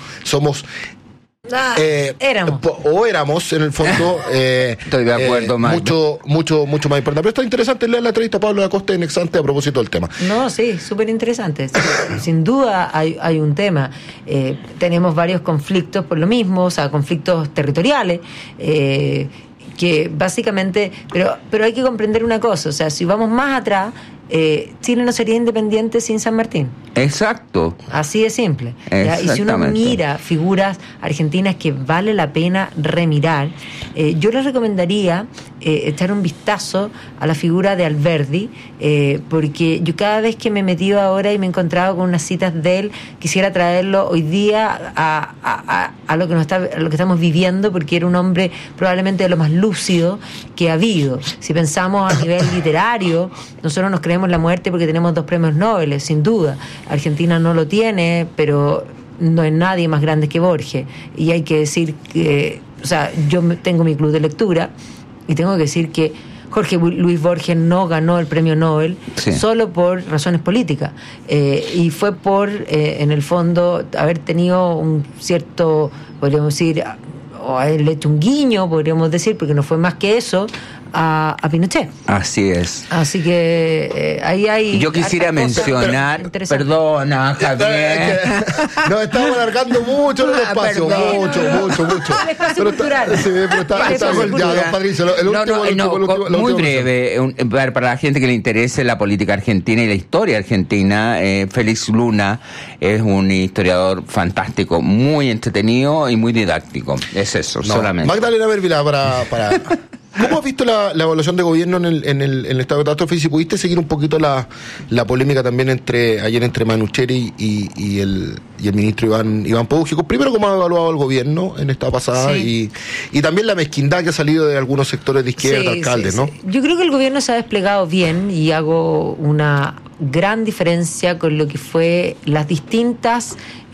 éramos en el fondo estoy de acuerdo, mucho más importante. Pero está interesante leer la entrevista a Pablo Lacoste en Exante a propósito del tema. No, sí, súper interesante. Sin duda hay un tema. Tenemos varios conflictos por lo mismo, o sea, conflictos territoriales, que básicamente, pero hay que comprender una cosa, o sea, si vamos más atrás, Chile no sería independiente sin San Martín. Exacto. Así de simple. ¿Ya? Y si uno mira figuras argentinas que vale la pena remirar, yo les recomendaría echar un vistazo a la figura de Alberdi, porque yo cada vez que me he metido ahora y me he encontrado con unas citas de él, quisiera traerlo hoy día a lo que estamos viviendo, porque era un hombre probablemente de lo más lúcido que ha habido. Si pensamos a nivel literario, nosotros nos creemos la muerte porque tenemos 2 premios Nobel, sin duda. Argentina no lo tiene, pero no es nadie más grande que Borges. Y hay que decir que, o sea, yo tengo mi club de lectura y tengo que decir que Jorge Luis Borges no ganó el premio Nobel solo por razones políticas, y fue por, en el fondo, haber tenido un cierto, podríamos decir, o haberle hecho un guiño, podríamos decir, porque no fue más que eso, a Pinochet. Así es. Así que ahí hay... Yo quisiera mencionar, perdona, Javier. Nos estamos alargando mucho el espacio, mucho. El espacio cultural. Sí, pero está bien. Ya, don Patricio, el último. Muy breve, para la gente que le interese la política argentina y la historia argentina, Félix Luna es un historiador fantástico, muy entretenido y muy didáctico. Es eso, solamente. Magdalena Berbila, para ¿cómo has visto la evaluación de gobierno en el estado de catástrofe? Y si pudiste seguir un poquito la polémica también ayer entre Manucheri y el ministro Iván Poggi. Primero, ¿cómo ha evaluado el gobierno en esta pasada? Sí. Y también la mezquindad que ha salido de algunos sectores de izquierda, alcaldes, ¿no? Yo creo que el gobierno se ha desplegado bien, y hago una gran diferencia con lo que fue las distintas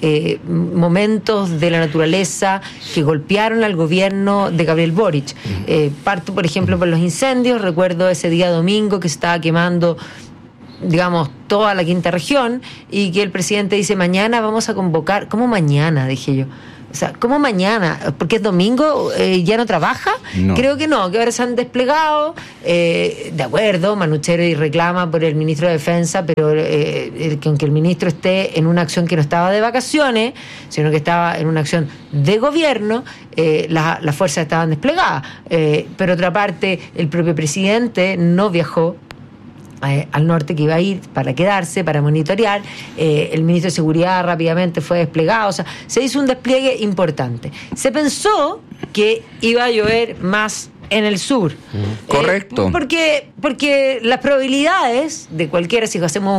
momentos de la naturaleza que golpearon al gobierno de Gabriel Boric. Parto, por ejemplo, por los incendios. Recuerdo ese día domingo que se estaba quemando, digamos, toda la quinta región, y que el presidente dice: mañana vamos a convocar. ¿Cómo mañana?, dije yo. O sea, ¿cómo mañana? ¿Porque es domingo? ¿Ya no trabaja? No. Creo que no, que ahora se han desplegado. De acuerdo, Manucheri reclama por el ministro de Defensa, pero que aunque el ministro esté en una acción que no estaba de vacaciones, sino que estaba en una acción de gobierno, las fuerzas estaban desplegadas. Por otra parte, el propio presidente no viajó al norte, que iba a ir para quedarse, para monitorear. El ministro de Seguridad rápidamente fue desplegado. O sea, se hizo un despliegue importante. Se pensó que iba a llover más en el sur. Correcto. Porque las probabilidades de cualquiera, si hacemos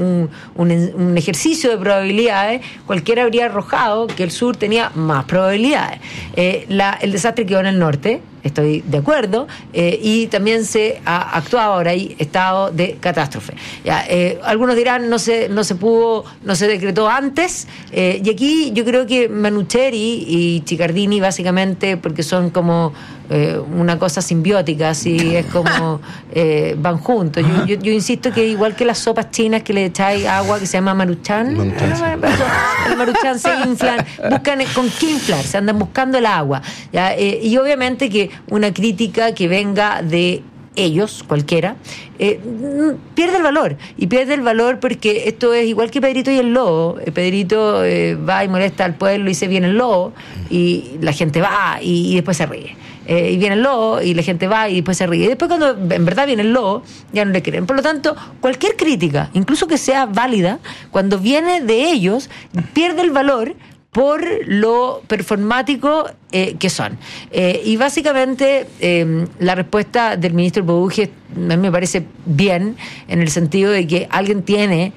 un ejercicio de probabilidades, cualquiera habría arrojado que el sur tenía más probabilidades. El desastre quedó en el norte, estoy de acuerdo, y también se ha actuado, ahora hay estado de catástrofe. Algunos dirán no se decretó antes, y aquí yo creo que Manucheri y Chiccardini, básicamente, porque son como una cosa simbiótica, así es como van juntos. Yo insisto que igual que las sopas chinas que le echáis agua, que se llama maruchan, el maruchan se inflan, buscan con qué inflar, se andan buscando el agua, ¿ya? Y obviamente que una crítica que venga de ellos, cualquiera, pierde el valor, porque esto es igual que Pedrito y el lobo. Pedrito va y molesta al pueblo y se viene el lobo, y la gente va y después se ríe. Y viene el lobo y la gente va y después se ríe. Y después, cuando en verdad viene el lobo, ya no le creen. Por lo tanto, cualquier crítica, incluso que sea válida, cuando viene de ellos, pierde el valor por lo performático que son. Y básicamente la respuesta del ministro Poggi a mí me parece bien, en el sentido de que alguien tiene,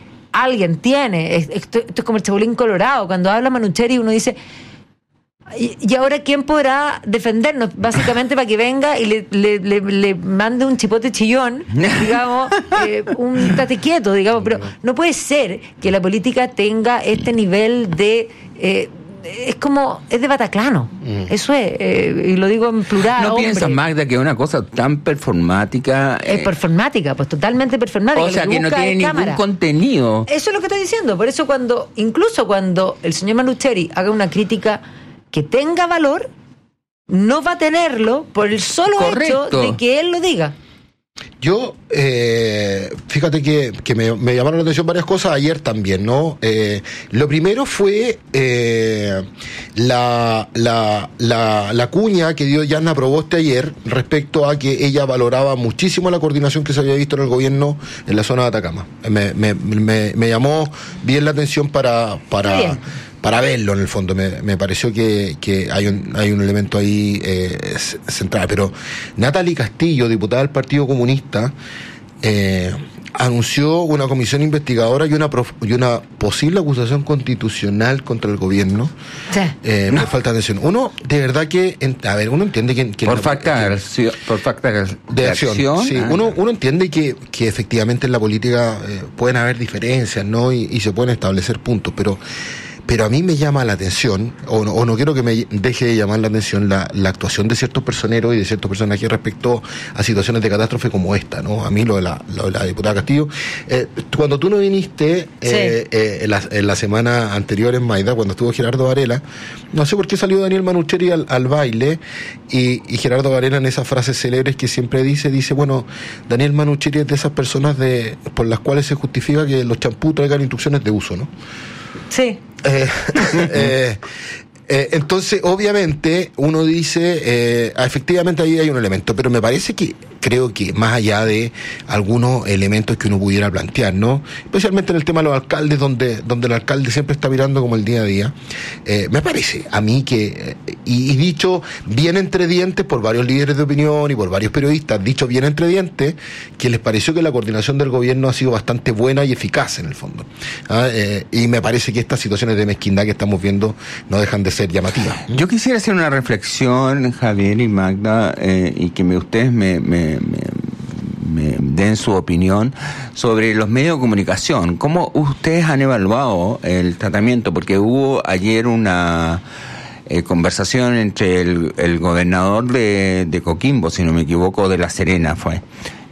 esto es como el Chapulín Colorado. Cuando habla Manucheri, uno dice: ¿y ahora quién podrá defendernos? Básicamente para que venga y le mande un chipote chillón, digamos, un tate quieto, digamos. Pero no puede ser que la política tenga este nivel de... es de Bataclano. Eso es, y lo digo en plural. ¿No piensas, Magda, que es una cosa tan performática? Es performática, pues totalmente performática. O sea, que no tiene ningún contenido. Eso es lo que estoy diciendo. Por eso, incluso cuando el señor Manucheri haga una crítica que tenga valor, no va a tenerlo por el solo hecho de que él lo diga. Yo, fíjate que me llamaron la atención varias cosas ayer también, ¿no? Lo primero fue la cuña que dio Yanna Proboste ayer respecto a que ella valoraba muchísimo la coordinación que se había visto en el gobierno en la zona de Atacama. Me llamó bien la atención para verlo, en el fondo. Me pareció que hay un elemento ahí central. Pero Natalie Castillo, diputada del Partido Comunista, anunció una comisión investigadora y una posible acusación constitucional contra el gobierno. Sí. Por falta de atención. Uno, de verdad que... uno entiende que por falta de acción. Sí, uno entiende que efectivamente en la política pueden haber diferencias, ¿no? Y se pueden establecer puntos, pero pero a mí me llama la atención, o no quiero que me deje de llamar la atención la actuación de ciertos personeros y de ciertos personajes respecto a situaciones de catástrofe como esta, ¿no? A mí lo de la diputada Castillo, cuando tú no viniste en la semana anterior en Maida, cuando estuvo Gerardo Varela, no sé por qué salió Daniel Manucheri al baile, y Gerardo Varela en esas frases célebres que siempre dice, bueno, Daniel Manucheri es de esas personas por las cuales se justifica que los champús traigan instrucciones de uso, ¿no? Sí. Entonces, obviamente, uno dice, efectivamente ahí hay un elemento, pero me parece que, creo que más allá de algunos elementos que uno pudiera plantear, ¿no? Especialmente en el tema de los alcaldes, donde el alcalde siempre está mirando como el día a día, me parece a mí que, y dicho bien entre dientes por varios líderes de opinión y por varios periodistas, dicho bien entre dientes, que les pareció que la coordinación del gobierno ha sido bastante buena y eficaz en el fondo. Y me parece que estas situaciones de mezquindad que estamos viendo no dejan de ser llamativas. Yo quisiera hacer una reflexión, Javier y Magda, y que ustedes me den su opinión sobre los medios de comunicación. ¿Cómo ustedes han evaluado el tratamiento? Porque hubo ayer una conversación entre el gobernador de Coquimbo, si no me equivoco, de La Serena fue.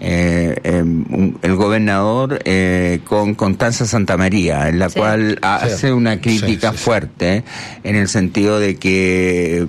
El gobernador con Constanza Santamaría, en la cual hace una crítica fuerte en el sentido de que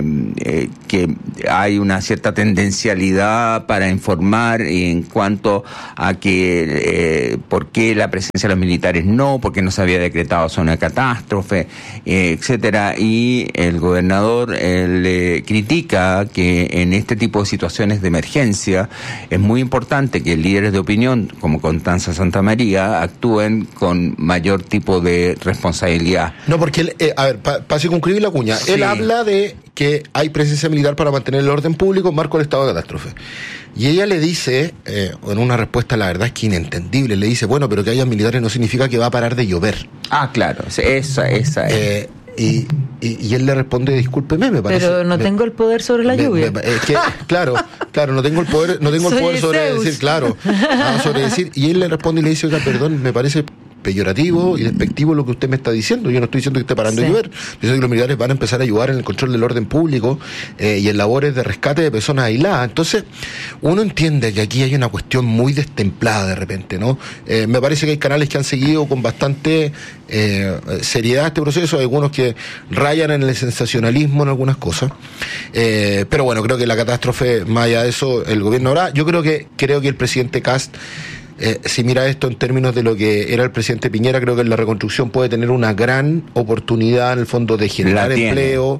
hay una cierta tendencialidad para informar en cuanto a que por qué la presencia de los militares no, porque no se había decretado zona de catástrofe, etcétera, y el gobernador le critica que en este tipo de situaciones de emergencia es muy importante que líderes de opinión como Constanza Santamaría actúen con mayor tipo de responsabilidad. No, porque él, para circunscribir la cuña, él habla de que hay presencia militar para mantener el orden público en marco del estado de catástrofe. Y ella le dice, en una respuesta la verdad es que inentendible, le dice, bueno, pero que haya militares no significa que va a parar de llover. Ah, claro, esa es. Y él le responde, discúlpeme, me parece. Pero no tengo el poder sobre la lluvia. Claro, no tengo el poder sobre decir, sobre decir, y él le responde y le dice, oiga, perdón, me parece peyorativo y despectivo lo que usted me está diciendo. Yo no estoy diciendo que esté parando de llover. Yo sé que los militares van a empezar a ayudar en el control del orden público y en labores de rescate de personas aisladas. Entonces, uno entiende que aquí hay una cuestión muy destemplada de repente, ¿no? Me parece que hay canales que han seguido con bastante seriedad este proceso, hay algunos que rayan en el sensacionalismo en algunas cosas. Pero bueno, creo que la catástrofe, más allá de eso, el gobierno hará. Yo creo que el presidente Kast, si mira esto en términos de lo que era el presidente Piñera, creo que en la reconstrucción puede tener una gran oportunidad en el fondo de generar empleo,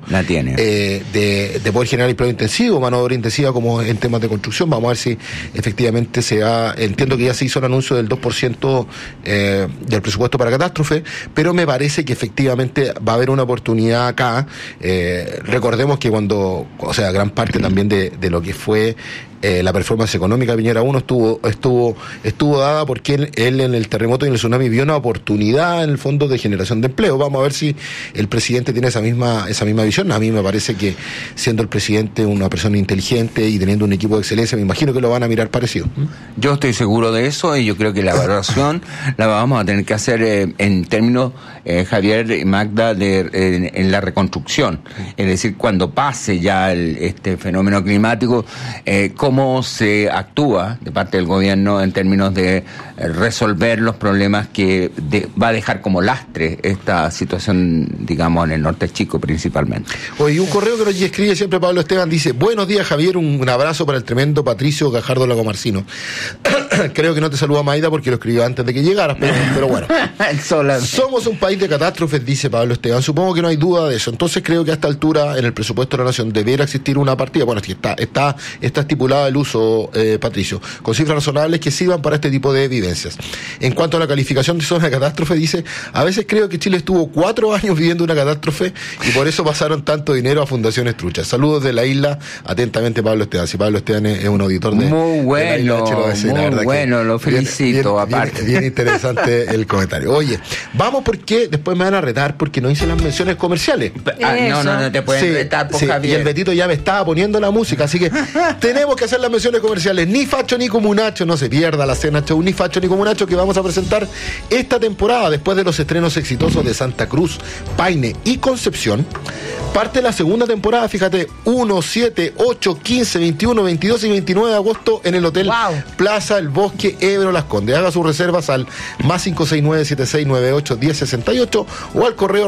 de poder generar empleo intensivo, mano de obra intensiva como en temas de construcción. Vamos a ver si efectivamente se da. Entiendo que ya se hizo el anuncio del 2% del presupuesto para catástrofe, pero me parece que efectivamente va a haber una oportunidad acá. Recordemos que gran parte también de lo que fue la performance económica de Piñera 1 estuvo dada porque él en el terremoto y en el tsunami vio una oportunidad en el fondo de generación de empleo. Vamos a ver si el presidente tiene esa misma visión. A mí me parece que siendo el presidente una persona inteligente y teniendo un equipo de excelencia, me imagino que lo van a mirar parecido. Yo estoy seguro de eso y yo creo que la evaluación la vamos a tener que hacer en términos, Javier y Magda, en la reconstrucción. Es decir, cuando pase ya este fenómeno climático, cómo se actúa de parte del gobierno en términos de resolver los problemas que va a dejar como lastre esta situación, digamos, en el norte chico principalmente. Oye, un correo que nos escribe siempre Pablo Esteban dice: buenos días, Javier, un abrazo para el tremendo Patricio Gajardo Lagomarcino. Creo que no te saluda Maida porque lo escribió antes de que llegaras, pero bueno. Somos un país de catástrofes, dice Pablo Esteban. Supongo que no hay duda de eso. Entonces creo que a esta altura en el presupuesto de la Nación debiera existir una partida. Bueno, está estipulada el uso, Patricio, con cifras razonables que sirvan para este tipo de evidencias. En cuanto a la calificación de zona de catástrofe, dice: a veces creo que Chile estuvo 4 años viviendo una catástrofe y por eso pasaron tanto dinero a fundaciones truchas. Saludos de la isla, atentamente Pablo Esteban. Si Pablo Esteban es un auditor de la isla de Chiloé, la verdad bueno, lo felicito, aparte. Bien interesante el comentario. Oye, vamos porque después me van a retar porque no hice las menciones comerciales. No te pueden retar, por Javier. Y el Betito ya me estaba poniendo la música, así que tenemos que hacer hacer las menciones comerciales. Ni Facho ni Comunacho, no se pierda la cena show Ni Facho ni Comunacho que vamos a presentar esta temporada después de los estrenos exitosos de Santa Cruz, Paine y Concepción. Parte la segunda temporada, fíjate, 1, 7, 8, 15, 21, 22 y 29 de agosto en el Hotel Plaza El Bosque, Ebro Las Condes. Haga sus reservas al más 569-7698-1068 o al correo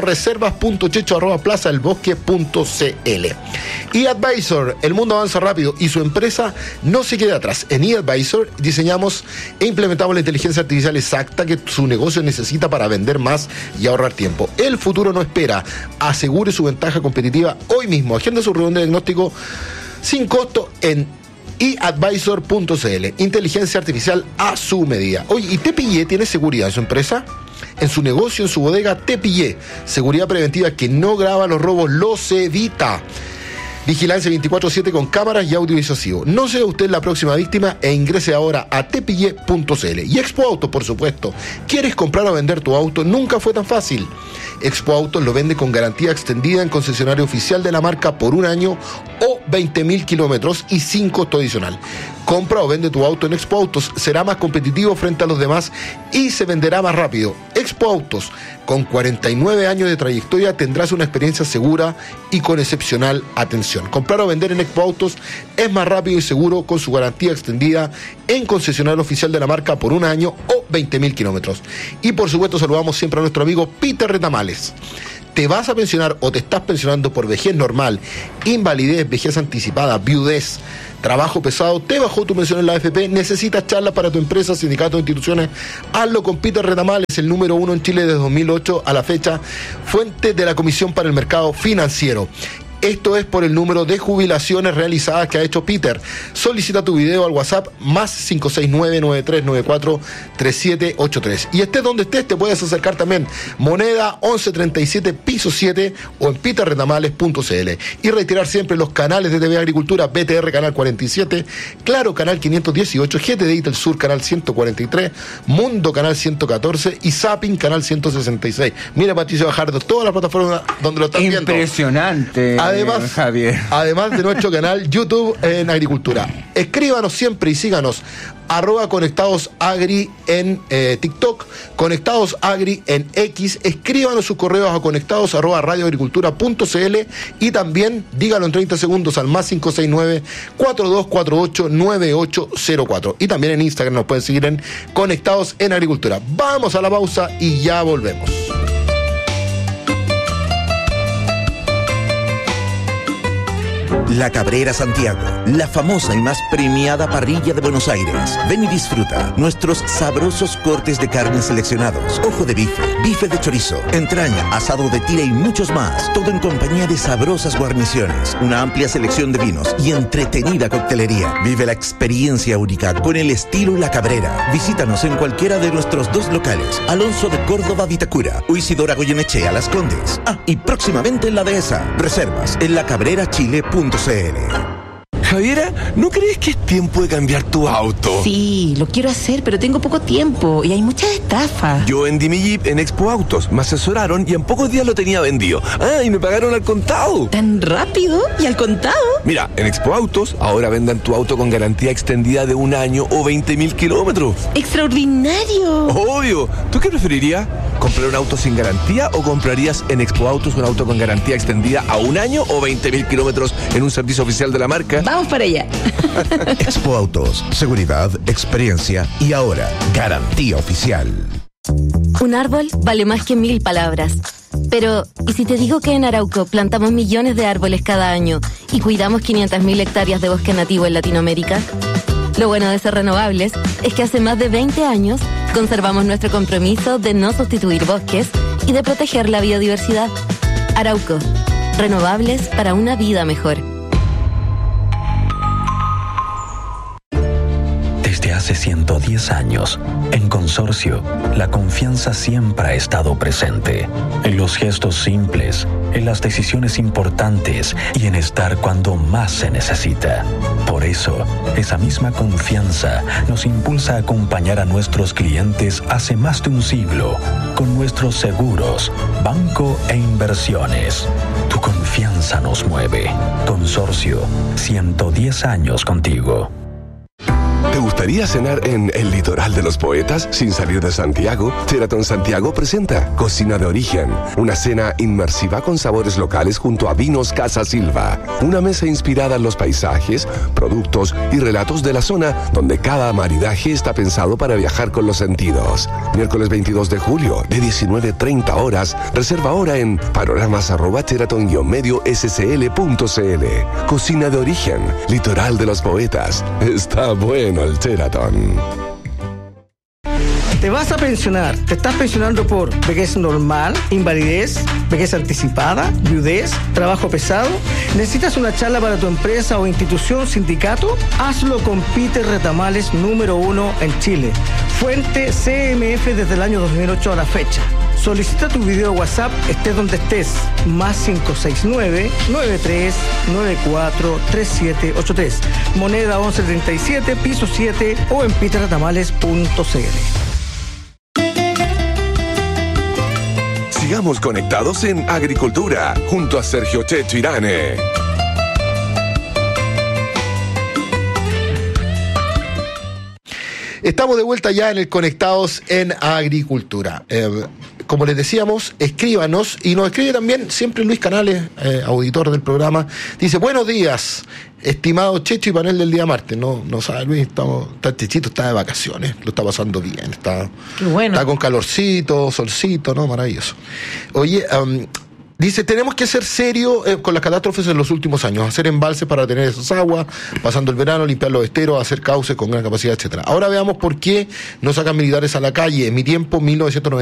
reservas.checho@plazaelbosque.cl. eAdvisor, el mundo avanza rápido y su empresa no se queda atrás. En eAdvisor diseñamos e implementamos la inteligencia artificial exacta que su negocio necesita para vender más y ahorrar tiempo. El futuro no espera. Asegure su ventaja competitiva hoy mismo. Agenda su reunión de diagnóstico sin costo en eAdvisor.cl. Inteligencia artificial a su medida. Oye, ¿y Tepillé tiene seguridad en su empresa? En su negocio, en su bodega, Tepillé. Seguridad preventiva que no graba los robos, los evita. Vigilancia 24/7 con cámaras y audio disuasivo. No sea usted la próxima víctima e ingrese ahora a tepille.cl. Y Expo Autos, por supuesto. ¿Quieres comprar o vender tu auto? Nunca fue tan fácil. Expo Autos lo vende con garantía extendida en concesionario oficial de la marca por un año o 20.000 kilómetros y sin costo adicional. Compra o vende tu auto en Expo Autos. Será más competitivo frente a los demás y se venderá más rápido. Expo Autos, con 49 años de trayectoria, tendrás una experiencia segura y con excepcional atención. Comprar o vender en Expo Autos es más rápido y seguro con su garantía extendida en concesionario oficial de la marca por un año o 20.000 kilómetros. Y por supuesto saludamos siempre a nuestro amigo Peter Retamales. ¿Te vas a pensionar o te estás pensionando por vejez normal, invalidez, vejez anticipada, viudez, trabajo pesado? ¿Te bajó tu pensión en la AFP? ¿Necesitas charlas para tu empresa, sindicato o instituciones? Hazlo con Peter Retamales, el número 1 en Chile desde 2008 a la fecha, fuente de la Comisión para el Mercado Financiero. Esto es por el número de jubilaciones realizadas que ha hecho Peter. Solicita tu video al WhatsApp más 569-9394-3783. Y estés donde estés, te puedes acercar también. Moneda 1137 piso 7 o en peterretamales.cl. Y retirar siempre los canales de TV Agricultura, BTR Canal 47, Claro Canal 518, GTD del Sur Canal 143, Mundo Canal 114 y Zapping Canal 166. Mira, Patricio Bajardo, todas las plataformas donde lo están viendo. Impresionante. Además, Javier. Además de nuestro canal YouTube en Agricultura. Escríbanos siempre y síganos @conectadosagri en TikTok, Conectados Agri en X. Escríbanos sus correos a conectados@radioagricultura.cl y también dígalo en 30 segundos al más 569-4248-9804. Y también en Instagram nos pueden seguir en Conectados en Agricultura. Vamos a la pausa y ya volvemos. La Cabrera Santiago, la famosa y más premiada parrilla de Buenos Aires. Ven y disfruta nuestros sabrosos cortes de carne seleccionados, ojo de bife, bife de chorizo, entraña, asado de tira y muchos más. Todo en compañía de sabrosas guarniciones, una amplia selección de vinos y entretenida coctelería. Vive la experiencia única con el estilo La Cabrera. Visítanos en cualquiera de nuestros 2 locales, Alonso de Córdoba, Vitacura, o Isidora Goyenechea, Las Condes. Y próximamente en La Dehesa. Reservas en lacabrerachile.cl. Javiera, ¿no crees que es tiempo de cambiar tu auto? Sí, lo quiero hacer, pero tengo poco tiempo y hay muchas estafas. Yo vendí mi Jeep en Expo Autos, me asesoraron y en pocos días lo tenía vendido. Y me pagaron al contado. ¿Tan rápido? ¿Y al contado? Mira, en Expo Autos ahora vendan tu auto con garantía extendida de un año o 20.000 kilómetros. ¡Extraordinario! Obvio. ¿Tú qué preferirías? ¿Comprar un auto sin garantía o comprarías en Expo Autos un auto con garantía extendida a un año o 20.000 kilómetros en un servicio oficial de la marca? Vamos para allá. Expo Autos, seguridad, experiencia y ahora garantía oficial. Un árbol vale más que 1000 palabras. Pero, ¿y si te digo que en Arauco plantamos millones de árboles cada año y cuidamos 500.000 hectáreas de bosque nativo en Latinoamérica? Lo bueno de ser renovables es que hace más de 20 años conservamos nuestro compromiso de no sustituir bosques y de proteger la biodiversidad. Arauco, renovables para una vida mejor. Desde hace 110 años, en Consorcio, la confianza siempre ha estado presente. En los gestos simples, en las decisiones importantes y en estar cuando más se necesita. Por eso, esa misma confianza nos impulsa a acompañar a nuestros clientes hace más de un siglo con nuestros seguros, banco e inversiones. Tu confianza confianza nos mueve. Consorcio, 110 años contigo. ¿Te gustaría cenar en el litoral de los poetas sin salir de Santiago? Sheraton Santiago presenta Cocina de Origen, una cena inmersiva con sabores locales junto a Vinos Casa Silva. Una mesa inspirada en los paisajes, productos y relatos de la zona donde cada maridaje está pensado para viajar con los sentidos. Miércoles 22 de julio, de 19:30 horas. Reserva ahora en panoramas@sheraton-medio-scl.cl. Cocina de Origen, litoral de los poetas. Está bueno el Sheraton. ¿Te vas a pensionar? ¿Te estás pensionando por vejez normal, invalidez, vejez anticipada, viudez, trabajo pesado? ¿Necesitas una charla para tu empresa o institución, sindicato? Hazlo con Peter Retamales, número 1 en Chile. Fuente CMF desde el año 2008 a la fecha. Solicita tu video WhatsApp, estés donde estés. Más 569-9394-3783. Moneda 1137, piso 7 o en peterretamales.cl. Sigamos conectados en Agricultura, junto a Sergio Checho Irane. Estamos de vuelta ya en el Conectados en Agricultura. Como les decíamos, escríbanos, y nos escribe también siempre Luis Canales, auditor del programa. Dice: buenos días, estimado Checho y panel del día martes. No sabe Luis, Chechito está de vacaciones, lo está pasando bien, está con calorcito, solcito, ¿no? Maravilloso. Oye, dice, tenemos que ser serios con las catástrofes en los últimos años, hacer embalses para tener esas aguas, pasando el verano, limpiar los esteros, hacer cauces con gran capacidad, etcétera. Ahora veamos por qué no sacan militares a la calle. En mi tiempo, 1990